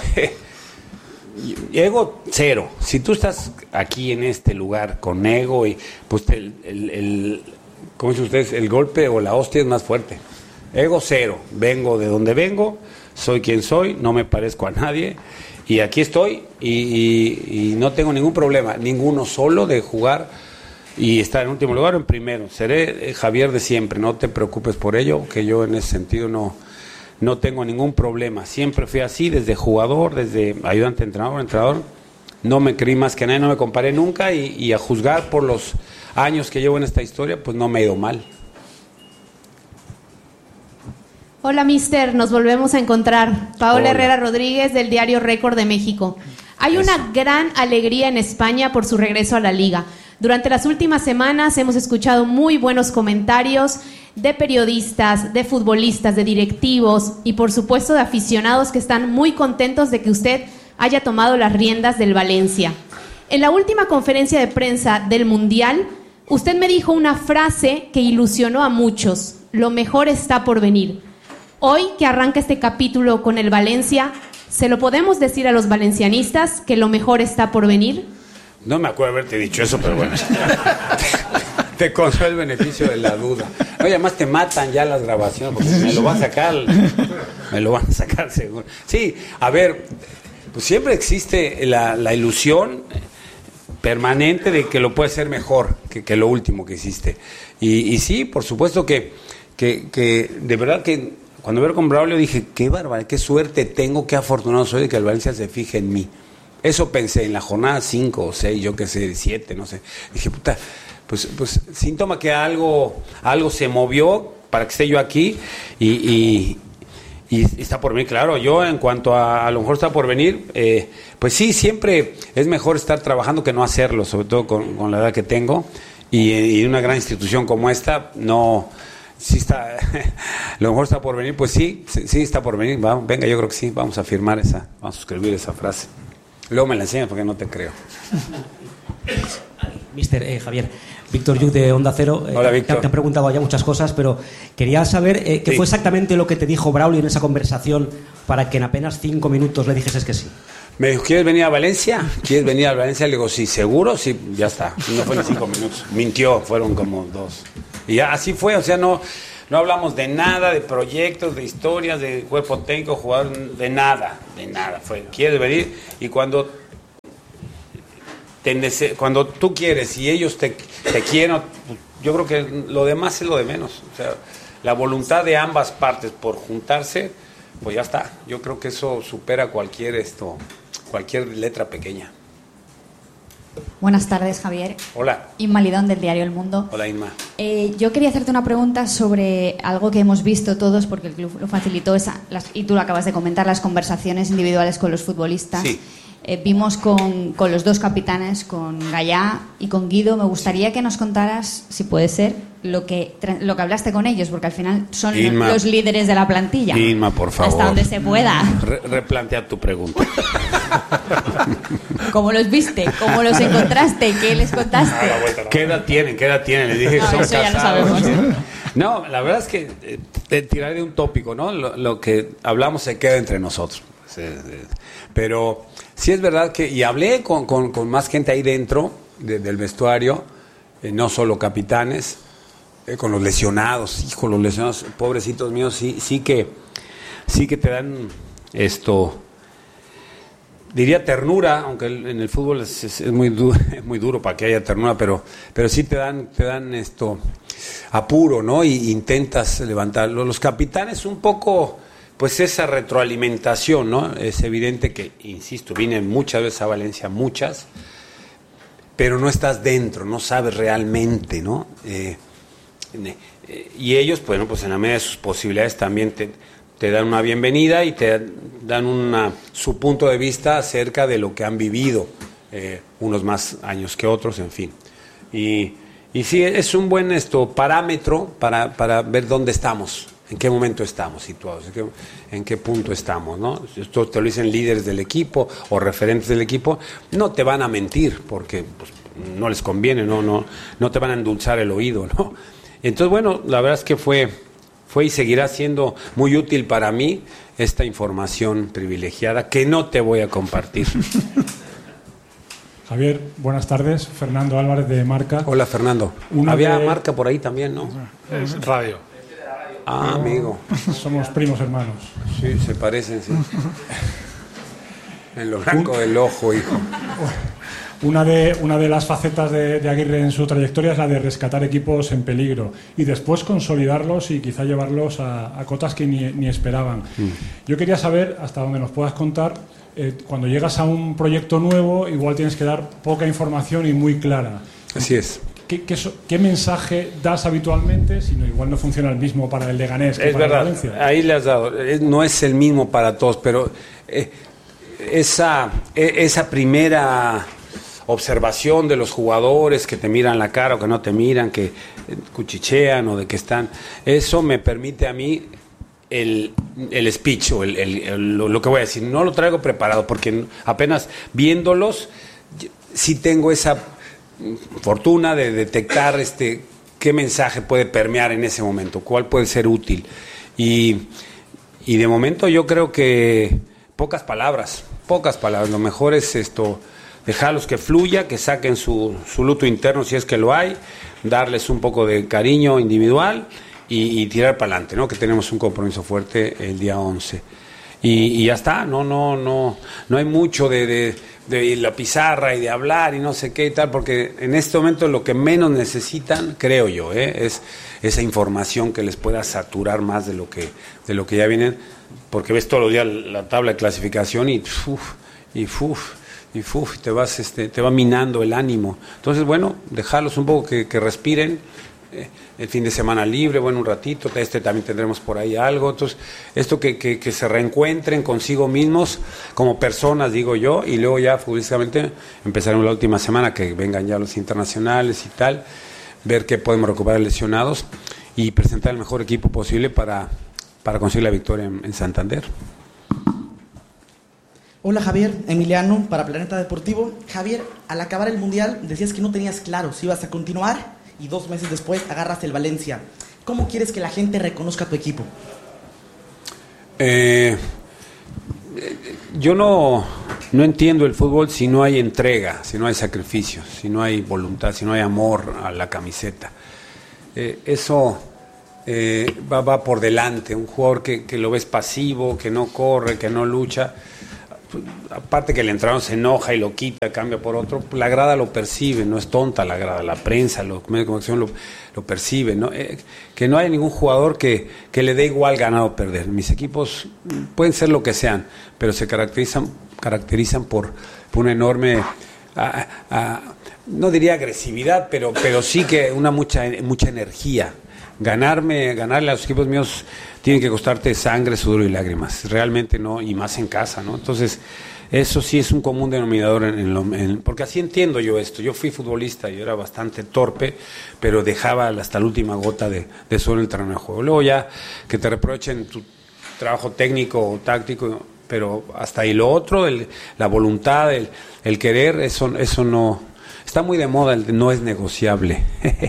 Ego cero. Si tú estás aquí en este lugar con ego, y pues el, el, el ¿cómo dicen ustedes? El golpe o la hostia es más fuerte. Ego cero. Vengo de donde vengo, soy quien soy, no me parezco a nadie, y aquí estoy, y, y, y no tengo ningún problema, ninguno solo, de jugar y estar en último lugar o en primero. Seré Javier de siempre, no te preocupes por ello, que yo en ese sentido no... No tengo ningún problema. Siempre fui así, desde jugador, desde ayudante entrenador, entrenador. No me creí más que nadie, no me comparé nunca, y, y a juzgar por los años que llevo en esta historia, pues no me he ido mal. Hola, mister. Nos volvemos a encontrar. Paola Hola. Herrera Rodríguez, del diario Récord de México. Hay Eso. una gran alegría en España por su regreso a la Liga. Durante las últimas semanas hemos escuchado muy buenos comentarios de periodistas, de futbolistas, de directivos y por supuesto de aficionados que están muy contentos de que usted haya tomado las riendas del Valencia. En la última conferencia de prensa del Mundial, usted me dijo una frase que ilusionó a muchos: lo mejor está por venir. Hoy que arranca este capítulo con el Valencia, ¿se lo podemos decir a los valencianistas que lo mejor está por venir? No me acuerdo haberte dicho eso, pero bueno. Te concedo el beneficio de la duda. Oye, además te matan ya las grabaciones, porque me lo van a sacar, me lo van a sacar seguro. Sí, a ver, pues siempre existe la, la ilusión permanente de que lo puede ser mejor que, que lo último que hiciste. Y, y sí, por supuesto que, que, que de verdad que cuando veo con Braulio dije, qué bárbaro, qué suerte tengo, qué afortunado soy de que el Valencia se fije en mí. Eso pensé en la jornada cinco o seis, yo qué sé, siete, no sé. Dije, puta, pues, pues síntoma que algo, algo se movió para que esté yo aquí, y, y, y está por venir, claro. Yo, en cuanto a a lo mejor está por venir, eh, pues sí, siempre es mejor estar trabajando que no hacerlo, sobre todo con, con la edad que tengo, y, y en una gran institución como esta, no... Sí está, lo mejor está por venir, pues sí, sí, sí está por venir. Vamos, venga, yo creo que sí, vamos a firmar esa, vamos a escribir esa frase. Luego me la enseñas porque no te creo. Mister eh, Javier, Víctor Yuk de Onda Cero. Eh, Hola, te, Víctor. te han preguntado ya muchas cosas, pero quería saber eh, qué Sí. fue exactamente lo que te dijo Braulio en esa conversación para que en apenas cinco minutos le dijeses que sí. Me dijo, ¿quieres venir a Valencia? ¿Quieres venir a Valencia? Le digo, sí, ¿seguro? Sí, ya está. No fue ni cinco minutos. Mintió, fueron como dos. Y ya, así fue, o sea, no, no hablamos de nada, de proyectos, de historias, de cuerpo técnico, jugador, de nada, de nada. Fue, ¿quieres venir? Y cuando, te nece- cuando tú quieres y ellos te, te quieren, yo creo que lo demás es lo de menos. O sea, la voluntad de ambas partes por juntarse, pues ya está. Yo creo que eso supera cualquier esto, cualquier letra pequeña. Buenas tardes, Javier. Hola. Inma Lidón, del diario El Mundo. Hola, Inma. Eh, yo quería hacerte una pregunta sobre algo que hemos visto todos, porque el club lo facilitó, esa, las, y tú lo acabas de comentar, las conversaciones individuales con los futbolistas. Sí. Eh, vimos con, con los dos capitanes, con Gallá y con Guido. Me gustaría que nos contaras, si puede ser, lo que, lo que hablaste con ellos, porque al final son Inma, los líderes de la plantilla. Inma, por favor. Hasta donde se pueda. Re- replantea tu pregunta. ¿Cómo los viste? ¿Cómo los encontraste? ¿Qué les contaste? ¿Qué edad tienen? ¿Qué edad tienen? Les dije que No, son eso ya lo casados. sabemos. No, la verdad es que eh, te tiraré de un tópico, ¿no? Lo, lo que hablamos se queda entre nosotros. Sí, sí. Pero sí es verdad que, y hablé con, con, con más gente ahí dentro de, del vestuario, eh, no solo capitanes, eh, con los lesionados, hijo, los lesionados, pobrecitos míos, sí, sí que, sí que te dan esto, diría ternura, aunque el- en el fútbol es, es- es muy duro, es muy duro para que haya ternura, pero, pero sí te dan, te dan esto apuro, ¿no? Y intentas levantarlo. Los capitanes un poco, pues esa retroalimentación, ¿no? Es evidente que, insisto, vine muchas veces a Valencia, muchas, pero no estás dentro, no sabes realmente, ¿no? Eh, ne- eh, y ellos, bueno, pues en la medida de sus posibilidades también te, te dan una bienvenida y te dan una, su punto de vista acerca de lo que han vivido, eh, unos más años que otros, en fin. Y, y sí, es un buen esto parámetro para, para ver dónde estamos, en qué momento estamos situados, en qué, en qué punto estamos, ¿no? Esto te lo dicen líderes del equipo o referentes del equipo, no te van a mentir porque pues, no les conviene, no, no, no te van a endulzar el oído, ¿no? Entonces, bueno, la verdad es que fue, fue y seguirá siendo muy útil para mí esta información privilegiada que no te voy a compartir. Javier, buenas tardes. Fernando Álvarez de Marca. Hola, Fernando. Una Había de- Marca por ahí también, ¿no? Es radio. Ah, amigo. Somos primos hermanos. Sí, se parecen, sí. En lo blanco del ojo, hijo. Una de, una de las facetas de, de Aguirre en su trayectoria es la de rescatar equipos en peligro y después consolidarlos y quizá llevarlos a, a cotas que ni, ni esperaban. Yo quería saber, hasta donde nos puedas contar, eh, cuando llegas a un proyecto nuevo, igual tienes que dar poca información y muy clara. Así es. ¿Qué, qué, so- qué mensaje das habitualmente? Si no, igual no funciona el mismo para el Leganés que Es para el verdad, Valencia. ahí le has dado. Es- No es el mismo para todos, pero eh, esa, e- esa primera observación de los jugadores que te miran la cara o que no te miran, que eh, cuchichean o de que están, eso me permite a mí el, el speech o el, el- el- lo, lo que voy a decir. No lo traigo preparado porque apenas viéndolos y- sí tengo esa fortuna de detectar este qué mensaje puede permear en ese momento, cuál puede ser útil. Y, y de momento yo creo que pocas palabras, pocas palabras. Lo mejor es esto, dejarlos que fluya, que saquen su, su luto interno si es que lo hay, darles un poco de cariño individual y, y tirar para adelante, ¿no? Que tenemos un compromiso fuerte el día once. Y, y ya está, no, no, no, no hay mucho de, de, de la pizarra y de hablar y no sé qué y tal, porque en este momento lo que menos necesitan, creo yo, ¿eh? es esa información que les pueda saturar más de lo que, de lo que ya vienen, porque ves todos los días la tabla de clasificación y uf, y uf, y uf, te vas, este, te va minando el ánimo. Entonces, bueno, dejarlos un poco que, que respiren. Eh, el fin de semana libre, bueno, un ratito, este también tendremos por ahí algo. Entonces, esto que, que, que se reencuentren consigo mismos como personas, digo yo, y luego ya futbolísticamente empezaremos la última semana, que vengan ya los internacionales y tal, ver qué podemos recuperar lesionados y presentar el mejor equipo posible para, para conseguir la victoria en, en Santander. Hola Javier, Emiliano, para Planeta Deportivo. Javier, al acabar el Mundial decías que no tenías claro si ibas a continuar y dos meses después agarras el Valencia. ¿Cómo quieres que la gente reconozca tu equipo? Eh, yo no, no entiendo el fútbol si no hay entrega, si no hay sacrificio, si no hay voluntad, si no hay amor a la camiseta. Eh, eso eh, va, va por delante. Un jugador que, que lo ves pasivo, que no corre, que no lucha, pues, aparte que el entrenador se enoja y lo quita, cambia por otro, la grada lo percibe, no es tonta la grada, la prensa, los medios de comunicación lo, lo perciben, ¿no? Eh, que no hay ningún jugador que, que le dé igual ganar o perder. Mis equipos pueden ser lo que sean, pero se caracterizan, caracterizan por, por una enorme, a, a, no diría agresividad, pero, pero sí que una mucha, mucha energía. Ganarme, ganarle a los equipos míos tiene que costarte sangre, sudor y lágrimas, realmente no, y más en casa, ¿no? Entonces, eso sí es un común denominador, en, en lo, en, porque así entiendo yo esto. Yo fui futbolista, yo era bastante torpe, pero dejaba hasta la última gota de, de suelo en el terreno de juego. Luego ya que te reprochen tu trabajo técnico o táctico, pero hasta ahí. Lo otro, el, la voluntad, el, el querer, eso, eso no, está muy de moda, el, no es negociable.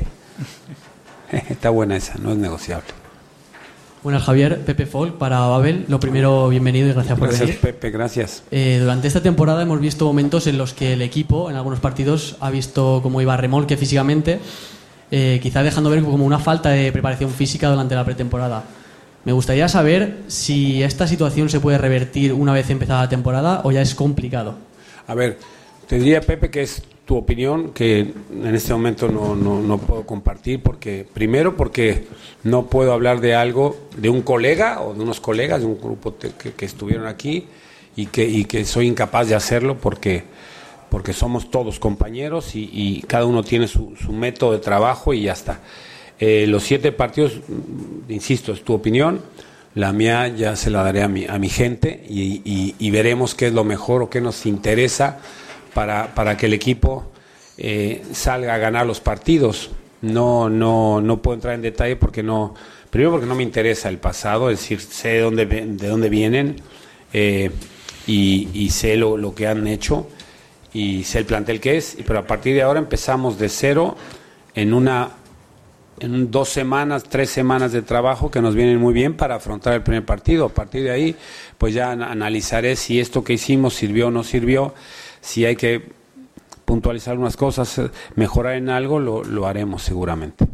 Está buena esa, no es negociable. Buenas, Javier. Pepe Folk para Babel. Lo primero, bienvenido y gracias por Gracias, venir. Pepe, gracias. Eh, durante esta temporada hemos visto momentos en los que el equipo, en algunos partidos, ha visto cómo iba a remolque físicamente, eh, quizá dejando ver como una falta de preparación física durante la pretemporada. Me gustaría saber si esta situación se puede revertir una vez empezada la temporada o ya es complicado. A ver, te diría, Pepe, que es tu opinión, que en este momento no, no, no puedo compartir, porque primero porque no puedo hablar de algo de un colega o de unos colegas de un grupo te, que, que estuvieron aquí y que, y que soy incapaz de hacerlo porque, porque somos todos compañeros y, y cada uno tiene su, su método de trabajo y ya está. Eh, los siete partidos, insisto, es tu opinión, la mía ya se la daré a mi, a mi gente y, y, y veremos qué es lo mejor o qué nos interesa para, para que el equipo eh, salga a ganar los partidos. No, no, no puedo entrar en detalle porque no, primero porque no me interesa el pasado, es decir, sé de dónde, de dónde vienen eh, y, y sé lo, lo que han hecho y sé el plantel que es, pero a partir de ahora empezamos de cero en una en dos semanas, tres semanas de trabajo que nos vienen muy bien para afrontar el primer partido. A partir de ahí, pues ya analizaré si esto que hicimos sirvió o no sirvió, si hay que puntualizar algunas cosas, mejorar en algo, lo, lo haremos seguramente.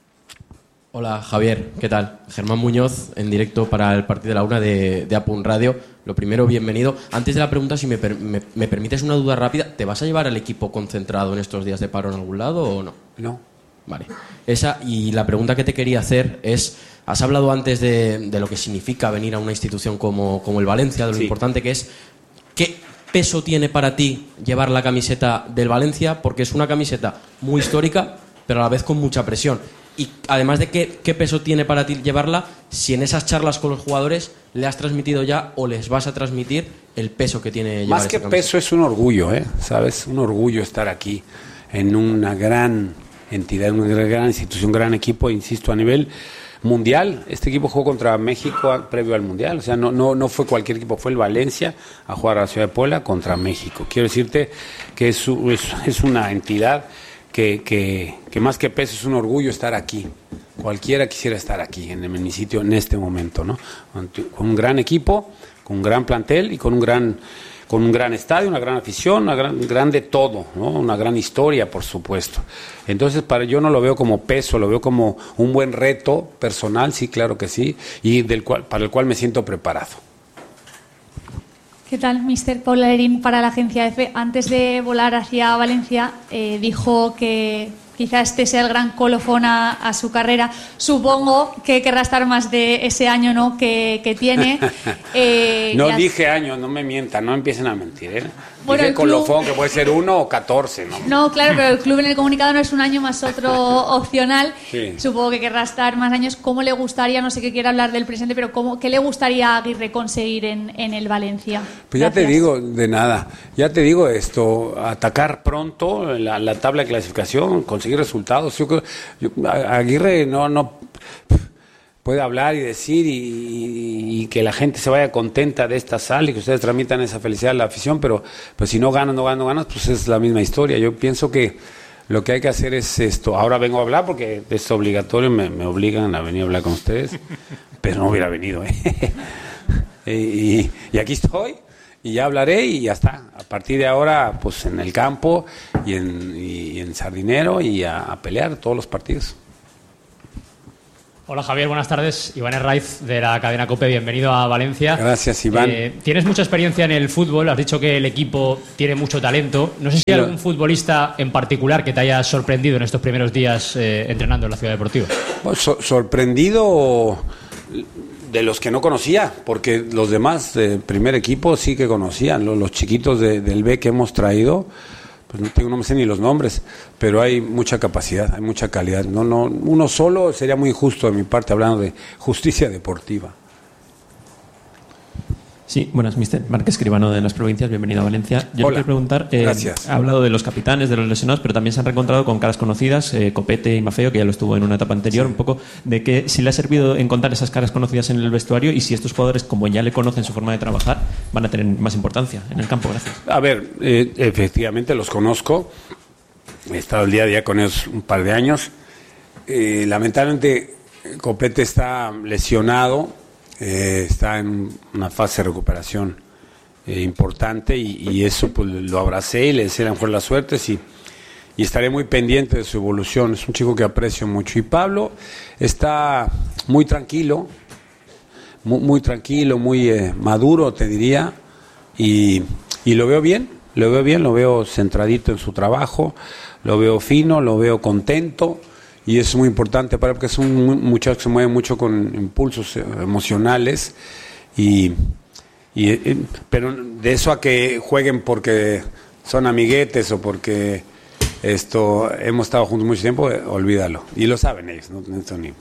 Hola, Javier, ¿qué tal? Germán Muñoz, en directo para el partido de la una de, de Apun Radio. Lo primero, bienvenido. Antes de la pregunta, si me, per, me, me permites una duda rápida, ¿te vas a llevar al equipo concentrado en estos días de paro en algún lado o no? No. Vale. Esa, y la pregunta que te quería hacer es, has hablado antes de, de lo que significa venir a una institución como, como el Valencia, de lo Sí. importante que es. ¿Qué peso tiene para ti llevar la camiseta del Valencia? Porque es una camiseta muy histórica, pero a la vez con mucha presión. Y además de qué, qué peso tiene para ti llevarla, si en esas charlas con los jugadores le has transmitido ya o les vas a transmitir el peso que tiene llevar Más que esta camiseta. peso es un orgullo, ¿eh? ¿Sabes? Un orgullo estar aquí en una gran entidad, una gran institución, un gran equipo, insisto, a nivel mundial. Este equipo jugó contra México a- previo al mundial, o sea, no, no, no fue cualquier equipo, fue el Valencia a jugar a la ciudad de Puebla contra México. Quiero decirte que es, u- es, es una entidad que, que, que más que peso es un orgullo estar aquí. Cualquiera quisiera estar aquí, en, en mi sitio, en este momento, ¿no? Con un gran equipo, con un gran plantel y con un gran, con un gran estadio, una gran afición, una gran, gran de todo, ¿no? Una gran historia, por supuesto. Entonces, para yo no lo veo como peso, lo veo como un buen reto personal, sí, claro que sí, y del cual, para el cual me siento preparado. ¿Qué tal, mister Paula Lerín para la agencia EFE? Antes de volar hacia Valencia, eh, dijo que quizá este sea el gran colofón a, a su carrera. Supongo que querrá estar más de ese año, ¿no?, que, que tiene. Eh, No ya- dije años, no me mientan, no empiecen a mentir, ¿eh? Bueno, Dije el club- colofón, que puede ser uno o catorce, ¿no? No, claro, pero el club en el comunicado no es un año más otro opcional. Sí. Supongo que querrá estar más años. ¿Cómo le gustaría, no sé qué quiere hablar del presente, pero cómo, qué le gustaría a Aguirre conseguir en, en el Valencia? Pues ya te Gracias. digo, de nada, ya te digo esto, atacar pronto la, la tabla de clasificación, conseguir resultados. Yo creo, yo- a- Aguirre no, no puede hablar y decir y, y- y que la gente se vaya contenta de esta sala y que ustedes transmitan esa felicidad a la afición, pero pues si no ganan, no ganan, no ganan, pues es la misma historia. Yo pienso que lo que hay que hacer es esto. Ahora vengo a hablar porque es obligatorio, me, me obligan a venir a hablar con ustedes, pero no hubiera venido, ¿eh? y, y aquí estoy. y ya hablaré y ya está. A partir de ahora, pues en el campo y en, y en Sardinero y a, a pelear todos los partidos. Hola Javier, buenas tardes. Iván Herraiz de la cadena COPE, bienvenido a Valencia. Gracias, Iván. Eh, tienes mucha experiencia en el fútbol, has dicho que el equipo tiene mucho talento. No sé si hay Lo... algún futbolista en particular que te haya sorprendido en estos primeros días eh, entrenando en la Ciudad Deportiva. Pues, so- sorprendido de los que no conocía, porque los demás del primer equipo sí que conocían, los, los chiquitos de, del B que hemos traído. Pues no tengo, no me sé ni los nombres, pero hay mucha capacidad, hay mucha calidad. No, no, uno solo sería muy injusto de mi parte, hablando de justicia deportiva. Sí, buenas, mister Marc Escribano de las provincias, bienvenido a Valencia. Yo Hola. le quiero preguntar, eh, Gracias. ha hablado de los capitanes, de los lesionados, pero también se han reencontrado con caras conocidas, eh, Copete y Mafeo, que ya lo estuvo en una etapa anterior, Sí. un poco de que si le ha servido encontrar esas caras conocidas en el vestuario y si estos jugadores, como ya le conocen su forma de trabajar, van a tener más importancia en el campo. Gracias. A ver, eh, efectivamente los conozco, he estado el día a día con ellos un par de años. Eh, lamentablemente Copete está lesionado, eh, está en una fase de recuperación eh, importante y, y eso pues lo abracé y le deseé la mejor de las suertes y, y estaré muy pendiente de su evolución. Es un chico que aprecio mucho. Y Pablo está muy tranquilo, muy, muy tranquilo, muy eh, maduro, te diría, y, y lo veo bien, lo veo bien, lo veo centradito en su trabajo, lo veo fino, lo veo contento. Y es muy importante para él porque es un muchacho que se mueve mucho con impulsos emocionales y, y eh, pero de eso a que jueguen porque son amiguetes o porque esto hemos estado juntos mucho tiempo, eh, olvídalo. Y lo saben ellos, no necesito ni,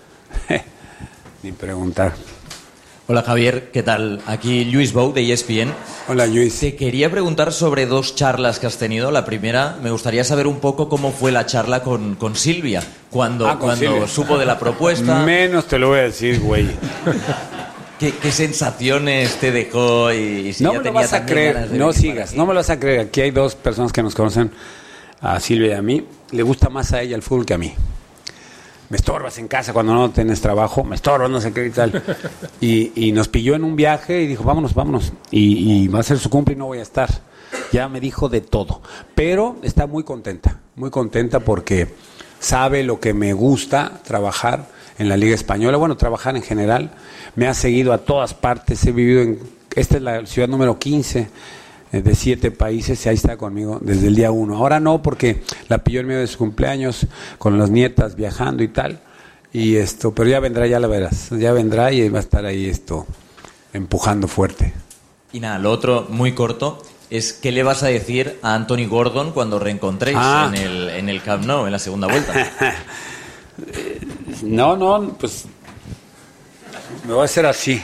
ni preguntar. Hola Javier, ¿qué tal? Aquí Luis Bou de E S P N. Hola Luis. Te quería preguntar sobre dos charlas que has tenido. La primera, me gustaría saber un poco cómo fue la charla con, con Silvia, cuando, Ah, con cuando Silvia. supo de la propuesta. Menos te lo voy a decir, güey. ¿Qué, qué sensaciones te dejó? Y, y si No ya me lo tenía vas a también creer, ganas de no venir sigas, no me lo vas a creer. Aquí hay dos personas que nos conocen, a Silvia y a mí. Le gusta más a ella el fútbol que a mí. Me estorbas en casa cuando no tienes trabajo, me estorbas, no sé qué y tal. Y, y nos pilló en un viaje y dijo, vámonos, vámonos. Y, y va a ser su cumple y no voy a estar. Ya me dijo de todo. Pero está muy contenta, muy contenta porque sabe lo que me gusta trabajar en la Liga Española. Bueno, trabajar en general. Me ha seguido a todas partes, he vivido en... Esta es la ciudad número quince de siete países y ahí está conmigo desde el día uno. Ahora no, porque la pilló en medio de su cumpleaños con las nietas viajando y tal. Y esto, pero ya vendrá, ya la verás. Ya vendrá y va a estar ahí esto empujando fuerte. Y nada, lo otro, muy corto, es ¿qué le vas a decir a Anthony Gordon cuando reencontréis Ah. en, el, en el Camp Nou, en la segunda vuelta? No, no, pues me voy a hacer así.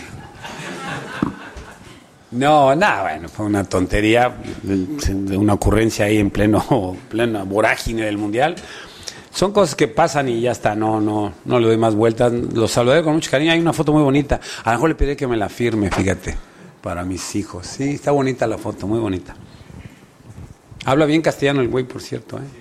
No, nada, bueno, fue una tontería, una ocurrencia ahí en pleno, plena vorágine del Mundial. Son cosas que pasan y ya está, no, no, no le doy más vueltas. Los saludaré con mucho cariño, hay una foto muy bonita. A lo mejor le pediré que me la firme, fíjate, para mis hijos. Sí, está bonita la foto, muy bonita. Habla bien castellano el güey, por cierto, ¿eh?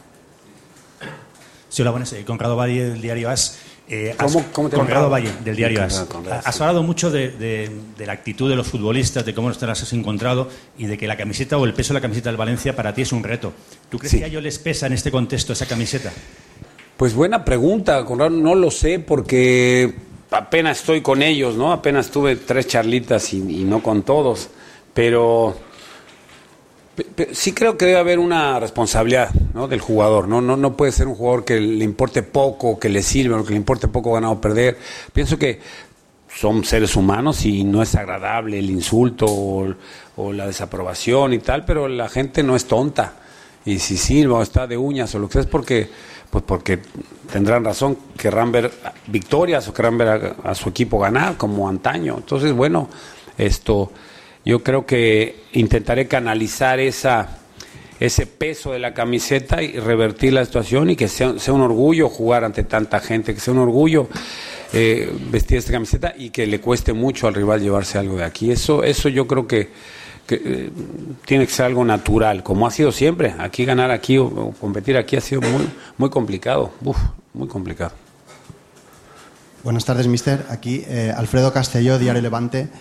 Sí, hola, buenas. Eh, Conrado Valle, del diario AS. Eh, ¿Cómo- has- cómo te Conrado llamas? Valle, del diario AS. Conrado, Conrado, Has sí. hablado mucho de, de- de la actitud de los futbolistas, de cómo te las has encontrado y de que la camiseta o el peso de la camiseta del Valencia para ti es un reto. ¿Tú crees Sí. que a ellos les pesa en este contexto esa camiseta? Pues buena pregunta, Conrado, no lo sé porque apenas estoy con ellos, ¿no? Apenas tuve tres charlitas y, y no con todos, pero pe- pe- sí creo que debe haber una responsabilidad, ¿no? Del jugador, ¿no? No, no puede ser un jugador que le importe poco, que le sirva, o que le importe poco ganar o perder. Pienso que son seres humanos y no es agradable el insulto o, o la desaprobación y tal, pero la gente no es tonta. Y si silba o está de uñas o lo que sea es porque, pues porque tendrán razón, querrán ver victorias o querrán ver a, a su equipo ganar como antaño. Entonces, bueno, esto yo creo que intentaré canalizar esa ese peso de la camiseta y revertir la situación y que sea, sea un orgullo jugar ante tanta gente, que sea un orgullo eh, vestir esta camiseta y que le cueste mucho al rival llevarse algo de aquí. Eso, eso yo creo que, que eh, tiene que ser algo natural, como ha sido siempre. Aquí ganar aquí o, o competir aquí ha sido muy, muy complicado, Uf, muy complicado. Buenas tardes, mister. Aquí eh, Alfredo Castelló, Diario Levante.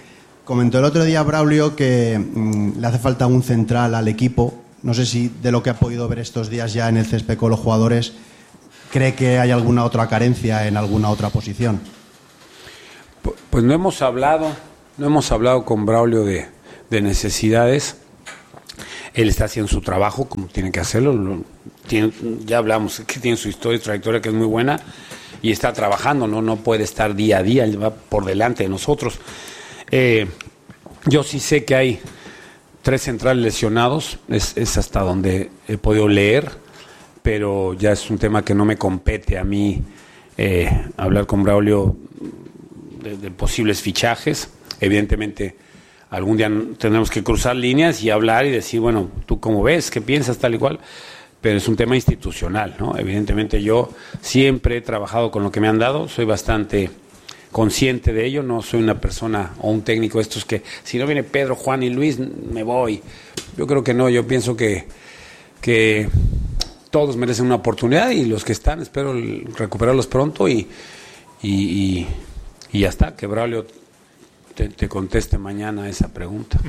Comentó el otro día Braulio que mmm, le hace falta un central al equipo. No sé si de lo que ha podido ver estos días ya en el césped con los jugadores, ¿cree que hay alguna otra carencia en alguna otra posición? Pues no hemos hablado, no hemos hablado con Braulio de, de necesidades. Él está haciendo su trabajo como tiene que hacerlo. Lo, tiene, ya hablamos que tiene su historia y trayectoria que es muy buena y está trabajando, no, no puede estar día a día, él va por delante de nosotros. Eh, yo sí sé que hay tres centrales lesionados, es, es hasta donde he podido leer, pero ya es un tema que no me compete a mí eh, hablar con Braulio de, de posibles fichajes. Evidentemente algún día tendremos que cruzar líneas y hablar y decir, bueno, ¿tú cómo ves? ¿Qué piensas? Tal y cual. Pero es un tema institucional, ¿no? Evidentemente yo siempre he trabajado con lo que me han dado, soy bastante consciente de ello, no soy una persona o un técnico de estos que si no viene Pedro, Juan y Luis me voy. Yo creo que no, yo pienso que, que todos merecen una oportunidad y los que están espero recuperarlos pronto y, y, y, y ya está, que Braulio te, te conteste mañana esa pregunta.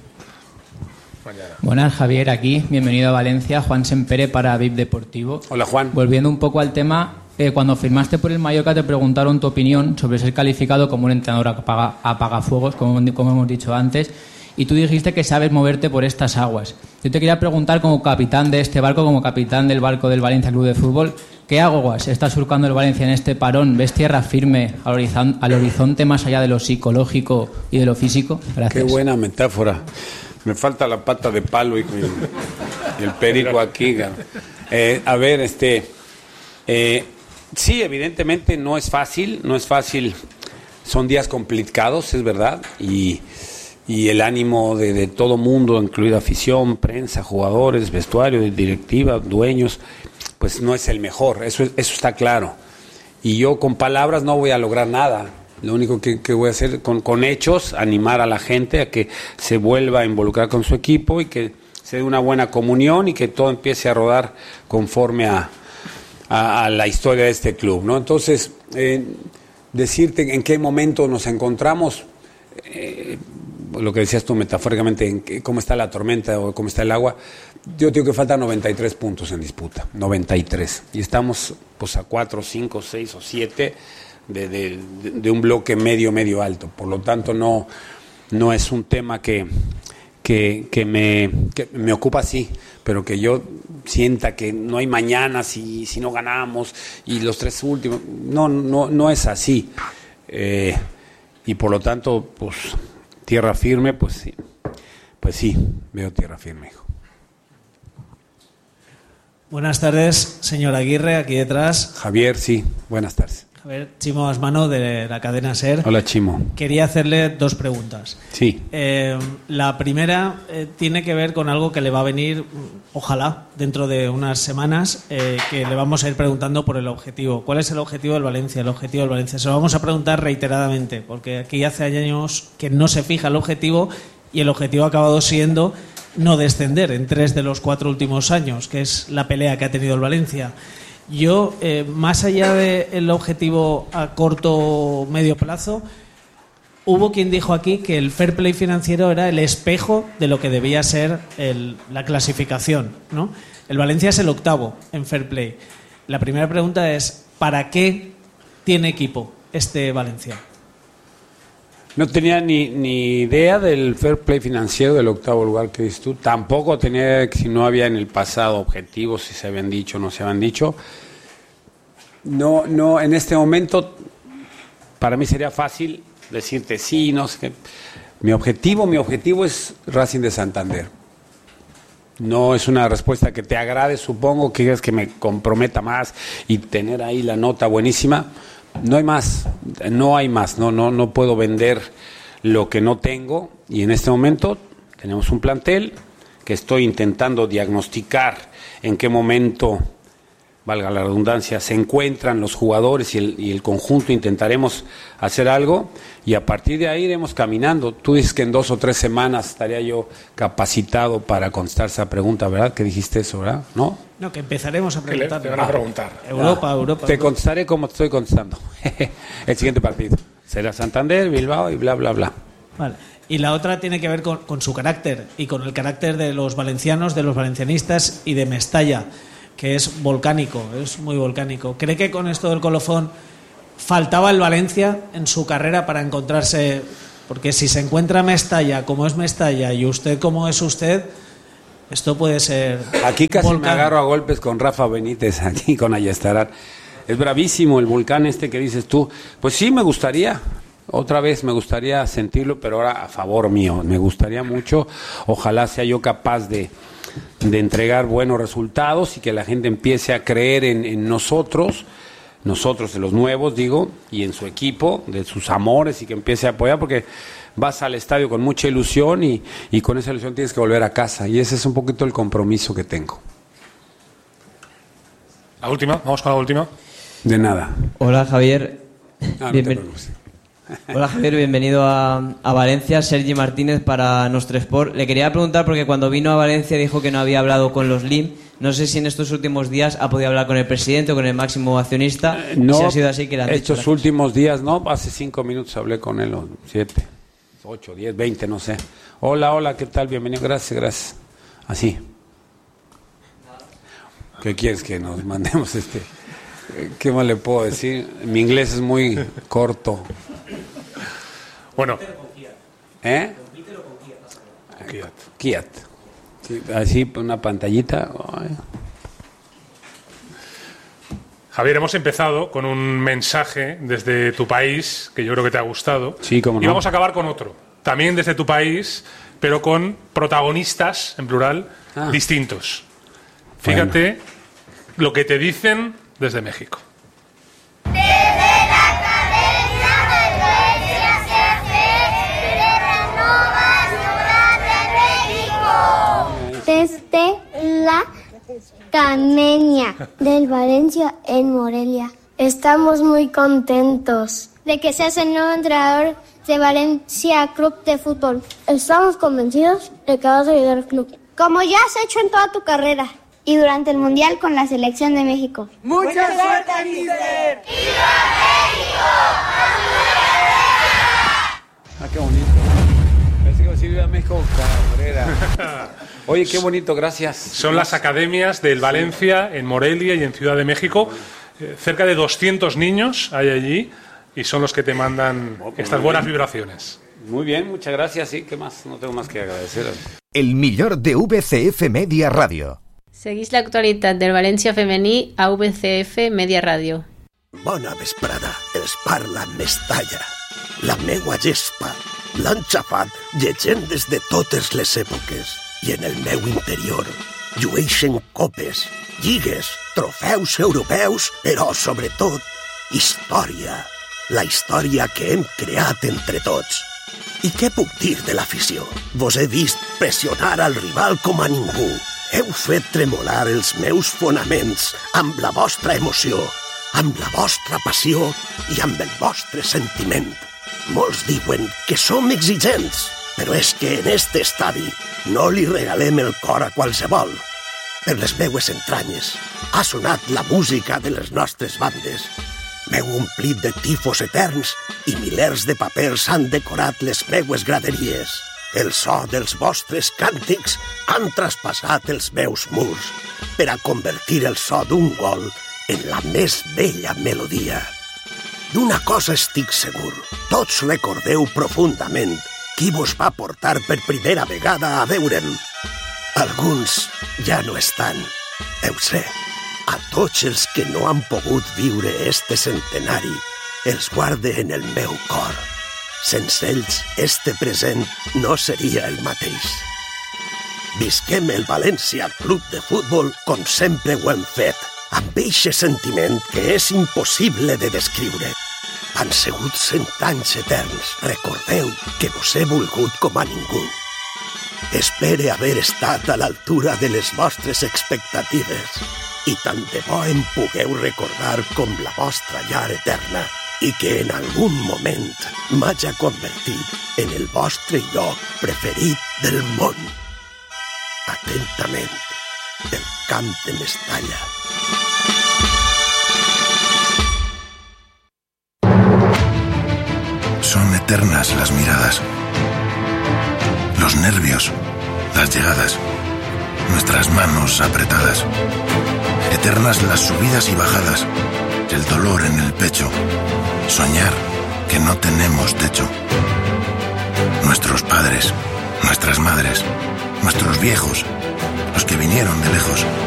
Buenas, Javier, aquí, bienvenido a Valencia, Juan Sempere para V I P Deportivo. Hola, Juan. Volviendo un poco al tema, eh, cuando firmaste por el Mallorca te preguntaron tu opinión sobre ser calificado como un entrenador apaga, apagafuegos, como, como hemos dicho antes, y tú dijiste que sabes moverte por estas aguas. Yo te quería preguntar, como capitán de este barco, como capitán del barco del Valencia Club de Fútbol, ¿qué aguas está surcando el Valencia en este parón? ¿Ves tierra firme al, horizon, al horizonte más allá de lo psicológico y de lo físico? Gracias. Qué buena metáfora. Me falta la pata de palo y, y el perico aquí. Eh, a ver, este, eh, sí, evidentemente no es fácil, no es fácil. Son días complicados, es verdad, y, y el ánimo de, de todo mundo, incluida afición, prensa, jugadores, vestuario, directiva, dueños, pues no es el mejor. Eso, eso está claro. Y yo con palabras no voy a lograr nada. Lo único que, que voy a hacer con, con hechos, animar a la gente a que se vuelva a involucrar con su equipo y que se dé una buena comunión y que todo empiece a rodar conforme a, a, a la historia de este club, ¿no? Entonces, eh, decirte en qué momento nos encontramos, eh, lo que decías tú metafóricamente, en qué, cómo está la tormenta o cómo está el agua, yo digo que faltan noventa y tres puntos en disputa, noventa y tres, y estamos pues a cuatro, cinco, seis o siete De, de, de un bloque medio, medio alto. Por lo tanto, no, no es un tema que, que, que, me, que me ocupa, sí, pero que yo sienta que no hay mañana si, si no ganamos y los tres últimos. No, no, no es así. Eh, y por lo tanto, pues, tierra firme, pues sí, pues sí, veo tierra firme, hijo. Buenas tardes, señor Aguirre, aquí detrás. Javier, sí, buenas tardes. Javier, Chimo Asmano, de la cadena SER. Hola, Chimo. Quería hacerle dos preguntas. Sí. Eh, la primera eh, tiene que ver con algo que le va a venir, ojalá, dentro de unas semanas, eh, que le vamos a ir preguntando por el objetivo. ¿Cuál es el objetivo del Valencia? El objetivo del Valencia. Se lo vamos a preguntar reiteradamente, porque aquí hace años que no se fija el objetivo y el objetivo ha acabado siendo no descender en tres de los cuatro últimos años, que es la pelea que ha tenido el Valencia. Yo, eh, más allá del objetivo a corto o medio plazo, hubo quien dijo aquí que el fair play financiero era el espejo de lo que debía ser el, la clasificación, ¿no? El Valencia es el octavo en fair play. La primera pregunta es, ¿para qué tiene equipo este Valencia? No tenía ni, ni idea del fair play financiero del octavo lugar que dices tú. Tampoco tenía si no había en el pasado objetivos, si se habían dicho o no se habían dicho. No, no, en este momento para mí sería fácil decirte sí, no sé qué. Mi objetivo, mi objetivo es Racing de Santander. No es una respuesta que te agrade, supongo, que quieres que me comprometa más y tener ahí la nota buenísima. No hay más, no hay más, no, no, no puedo vender lo que no tengo y en este momento tenemos un plantel que estoy intentando diagnosticar en qué momento, valga la redundancia, se encuentran los jugadores y el, y el conjunto, intentaremos hacer algo y a partir de ahí iremos caminando. Tú dices que en dos o tres semanas estaría yo capacitado para contestar esa pregunta, ¿verdad? Que dijiste eso, ¿verdad? ¿No? No, que empezaremos a preguntar. Te van a preguntar. Europa, ah, Europa. Te contestaré como te estoy contestando. El siguiente partido será Santander, Bilbao y bla, bla, bla. Vale. y la otra tiene que ver con, con su carácter y con el carácter de los valencianos, de los valencianistas y de Mestalla, que es volcánico, es muy volcánico. ¿Cree que con esto del colofón faltaba el Valencia en su carrera para encontrarse? Porque si se encuentra Mestalla como es Mestalla y usted como es usted, esto puede ser... Aquí casi volcán. me agarro a golpes con Rafa Benítez, aquí con Ayestarar. Es bravísimo el volcán este que dices tú. Pues sí, me gustaría, otra vez me gustaría sentirlo, pero ahora a favor mío. Me gustaría mucho, ojalá sea yo capaz de, de entregar buenos resultados y que la gente empiece a creer en, en nosotros, nosotros de los nuevos, digo, y en su equipo, de sus amores, y que empiece a apoyar, porque vas al estadio con mucha ilusión y, y con esa ilusión tienes que volver a casa, y ese es un poquito el compromiso que tengo. La última, vamos con la última. De nada. Hola Javier. Ah, no Bienven- te preocupes. Hola Javier, bienvenido a, a Valencia. Sergi Martínez para Nostre Sport. Le quería preguntar porque cuando vino a Valencia dijo que no había hablado con los L I M. No sé si en estos últimos días ha podido hablar con el presidente o con el máximo accionista. Eh, no, si ha sido así, que le han dicho. estos últimos días, no, hace cinco minutos hablé con él, o siete, ocho, diez, veinte, no sé. Hola, hola, ¿qué tal? Bienvenido, gracias, gracias. Así. ¿Qué quieres que nos mandemos este? ¿Qué más le puedo decir? Mi inglés es muy corto. Bueno. ¿Eh? Kiat. Kiat. Sí, así, una pantallita. Ay. Javier, hemos empezado con un mensaje desde tu país que yo creo que te ha gustado. Sí, cómo no. Y vamos a acabar con otro, también desde tu país, pero con protagonistas, en plural, Ah. distintos. Fíjate lo que te dicen desde México. Desde la Cameña del Valencia en Morelia. Estamos muy contentos de que seas el nuevo entrenador de Valencia Club de Fútbol. Estamos convencidos de que vas a ayudar al club, como ya has hecho en toda tu carrera y durante el Mundial con la selección de México. ¡Mucha suerte, mister! Ah, qué bonito. Pensé que iba a México Cabrera. Oye, qué bonito, gracias. Son las academias del Valencia en Morelia y en Ciudad de México. Eh, cerca de doscientos niños hay allí y son los que te mandan estas buenas vibraciones. Muy bien, muchas gracias. Sí, ¿qué más? No tengo más que agradecer. El millor de V C F Media Radio. Seguís l'actualitat del València femení a V C F Media Ràdio. Bona vesprada, els parla Mestalla. La meua gespa l'han xafat llegendes de totes les èpoques i en el meu interior llueixen copes, lligues, trofeus europeus, però sobretot història. La història que hem creat entre tots. I què puc dir de l'afició? Vos he vist pressionar al rival com a ningú. Heu fet tremolar els meus fonaments amb la vostra emoció, amb la vostra passió i amb el vostre sentiment. Molts diuen que som exigents, però és que en este estadi no li regalem el cor a qualsevol. Per les meues entranyes ha sonat la música de les nostres bandes. M'heu omplit de tifos eterns i milers de papers han decorat les meues graderies. El so dels vostres càntics han traspassat els meus murs per a convertir el so d'un gol en la més bella melodia. D'una cosa estic segur, tots recordeu profundament qui vos va portar per primera vegada a veure'm. Alguns ja no estan, ho sé. A tots els que no han pogut viure este centenari, els guarde en el meu cor. Sense ells, este present no seria el mateix. Visquem el València Club de Futbol com sempre ho hem fet, amb eixe sentiment que és impossible de descriure. Han sigut cent anys eterns. Recordeu que vos he volgut com a ningú. Espere haver estat a l'altura de les vostres expectatives i tant de bo em pugueu recordar com la vostra llar eterna i que en algun moment m'haja convertit en el vostre lloc preferit del món. Atentament, del Camp de Mestalla. Son eternas las miradas. los nervios, las llegadas, nuestras manos apretadas, eternas las subidas y bajadas, el dolor en el pecho, soñar que no tenemos techo. Nuestros padres, nuestras madres, nuestros viejos, los que vinieron de lejos,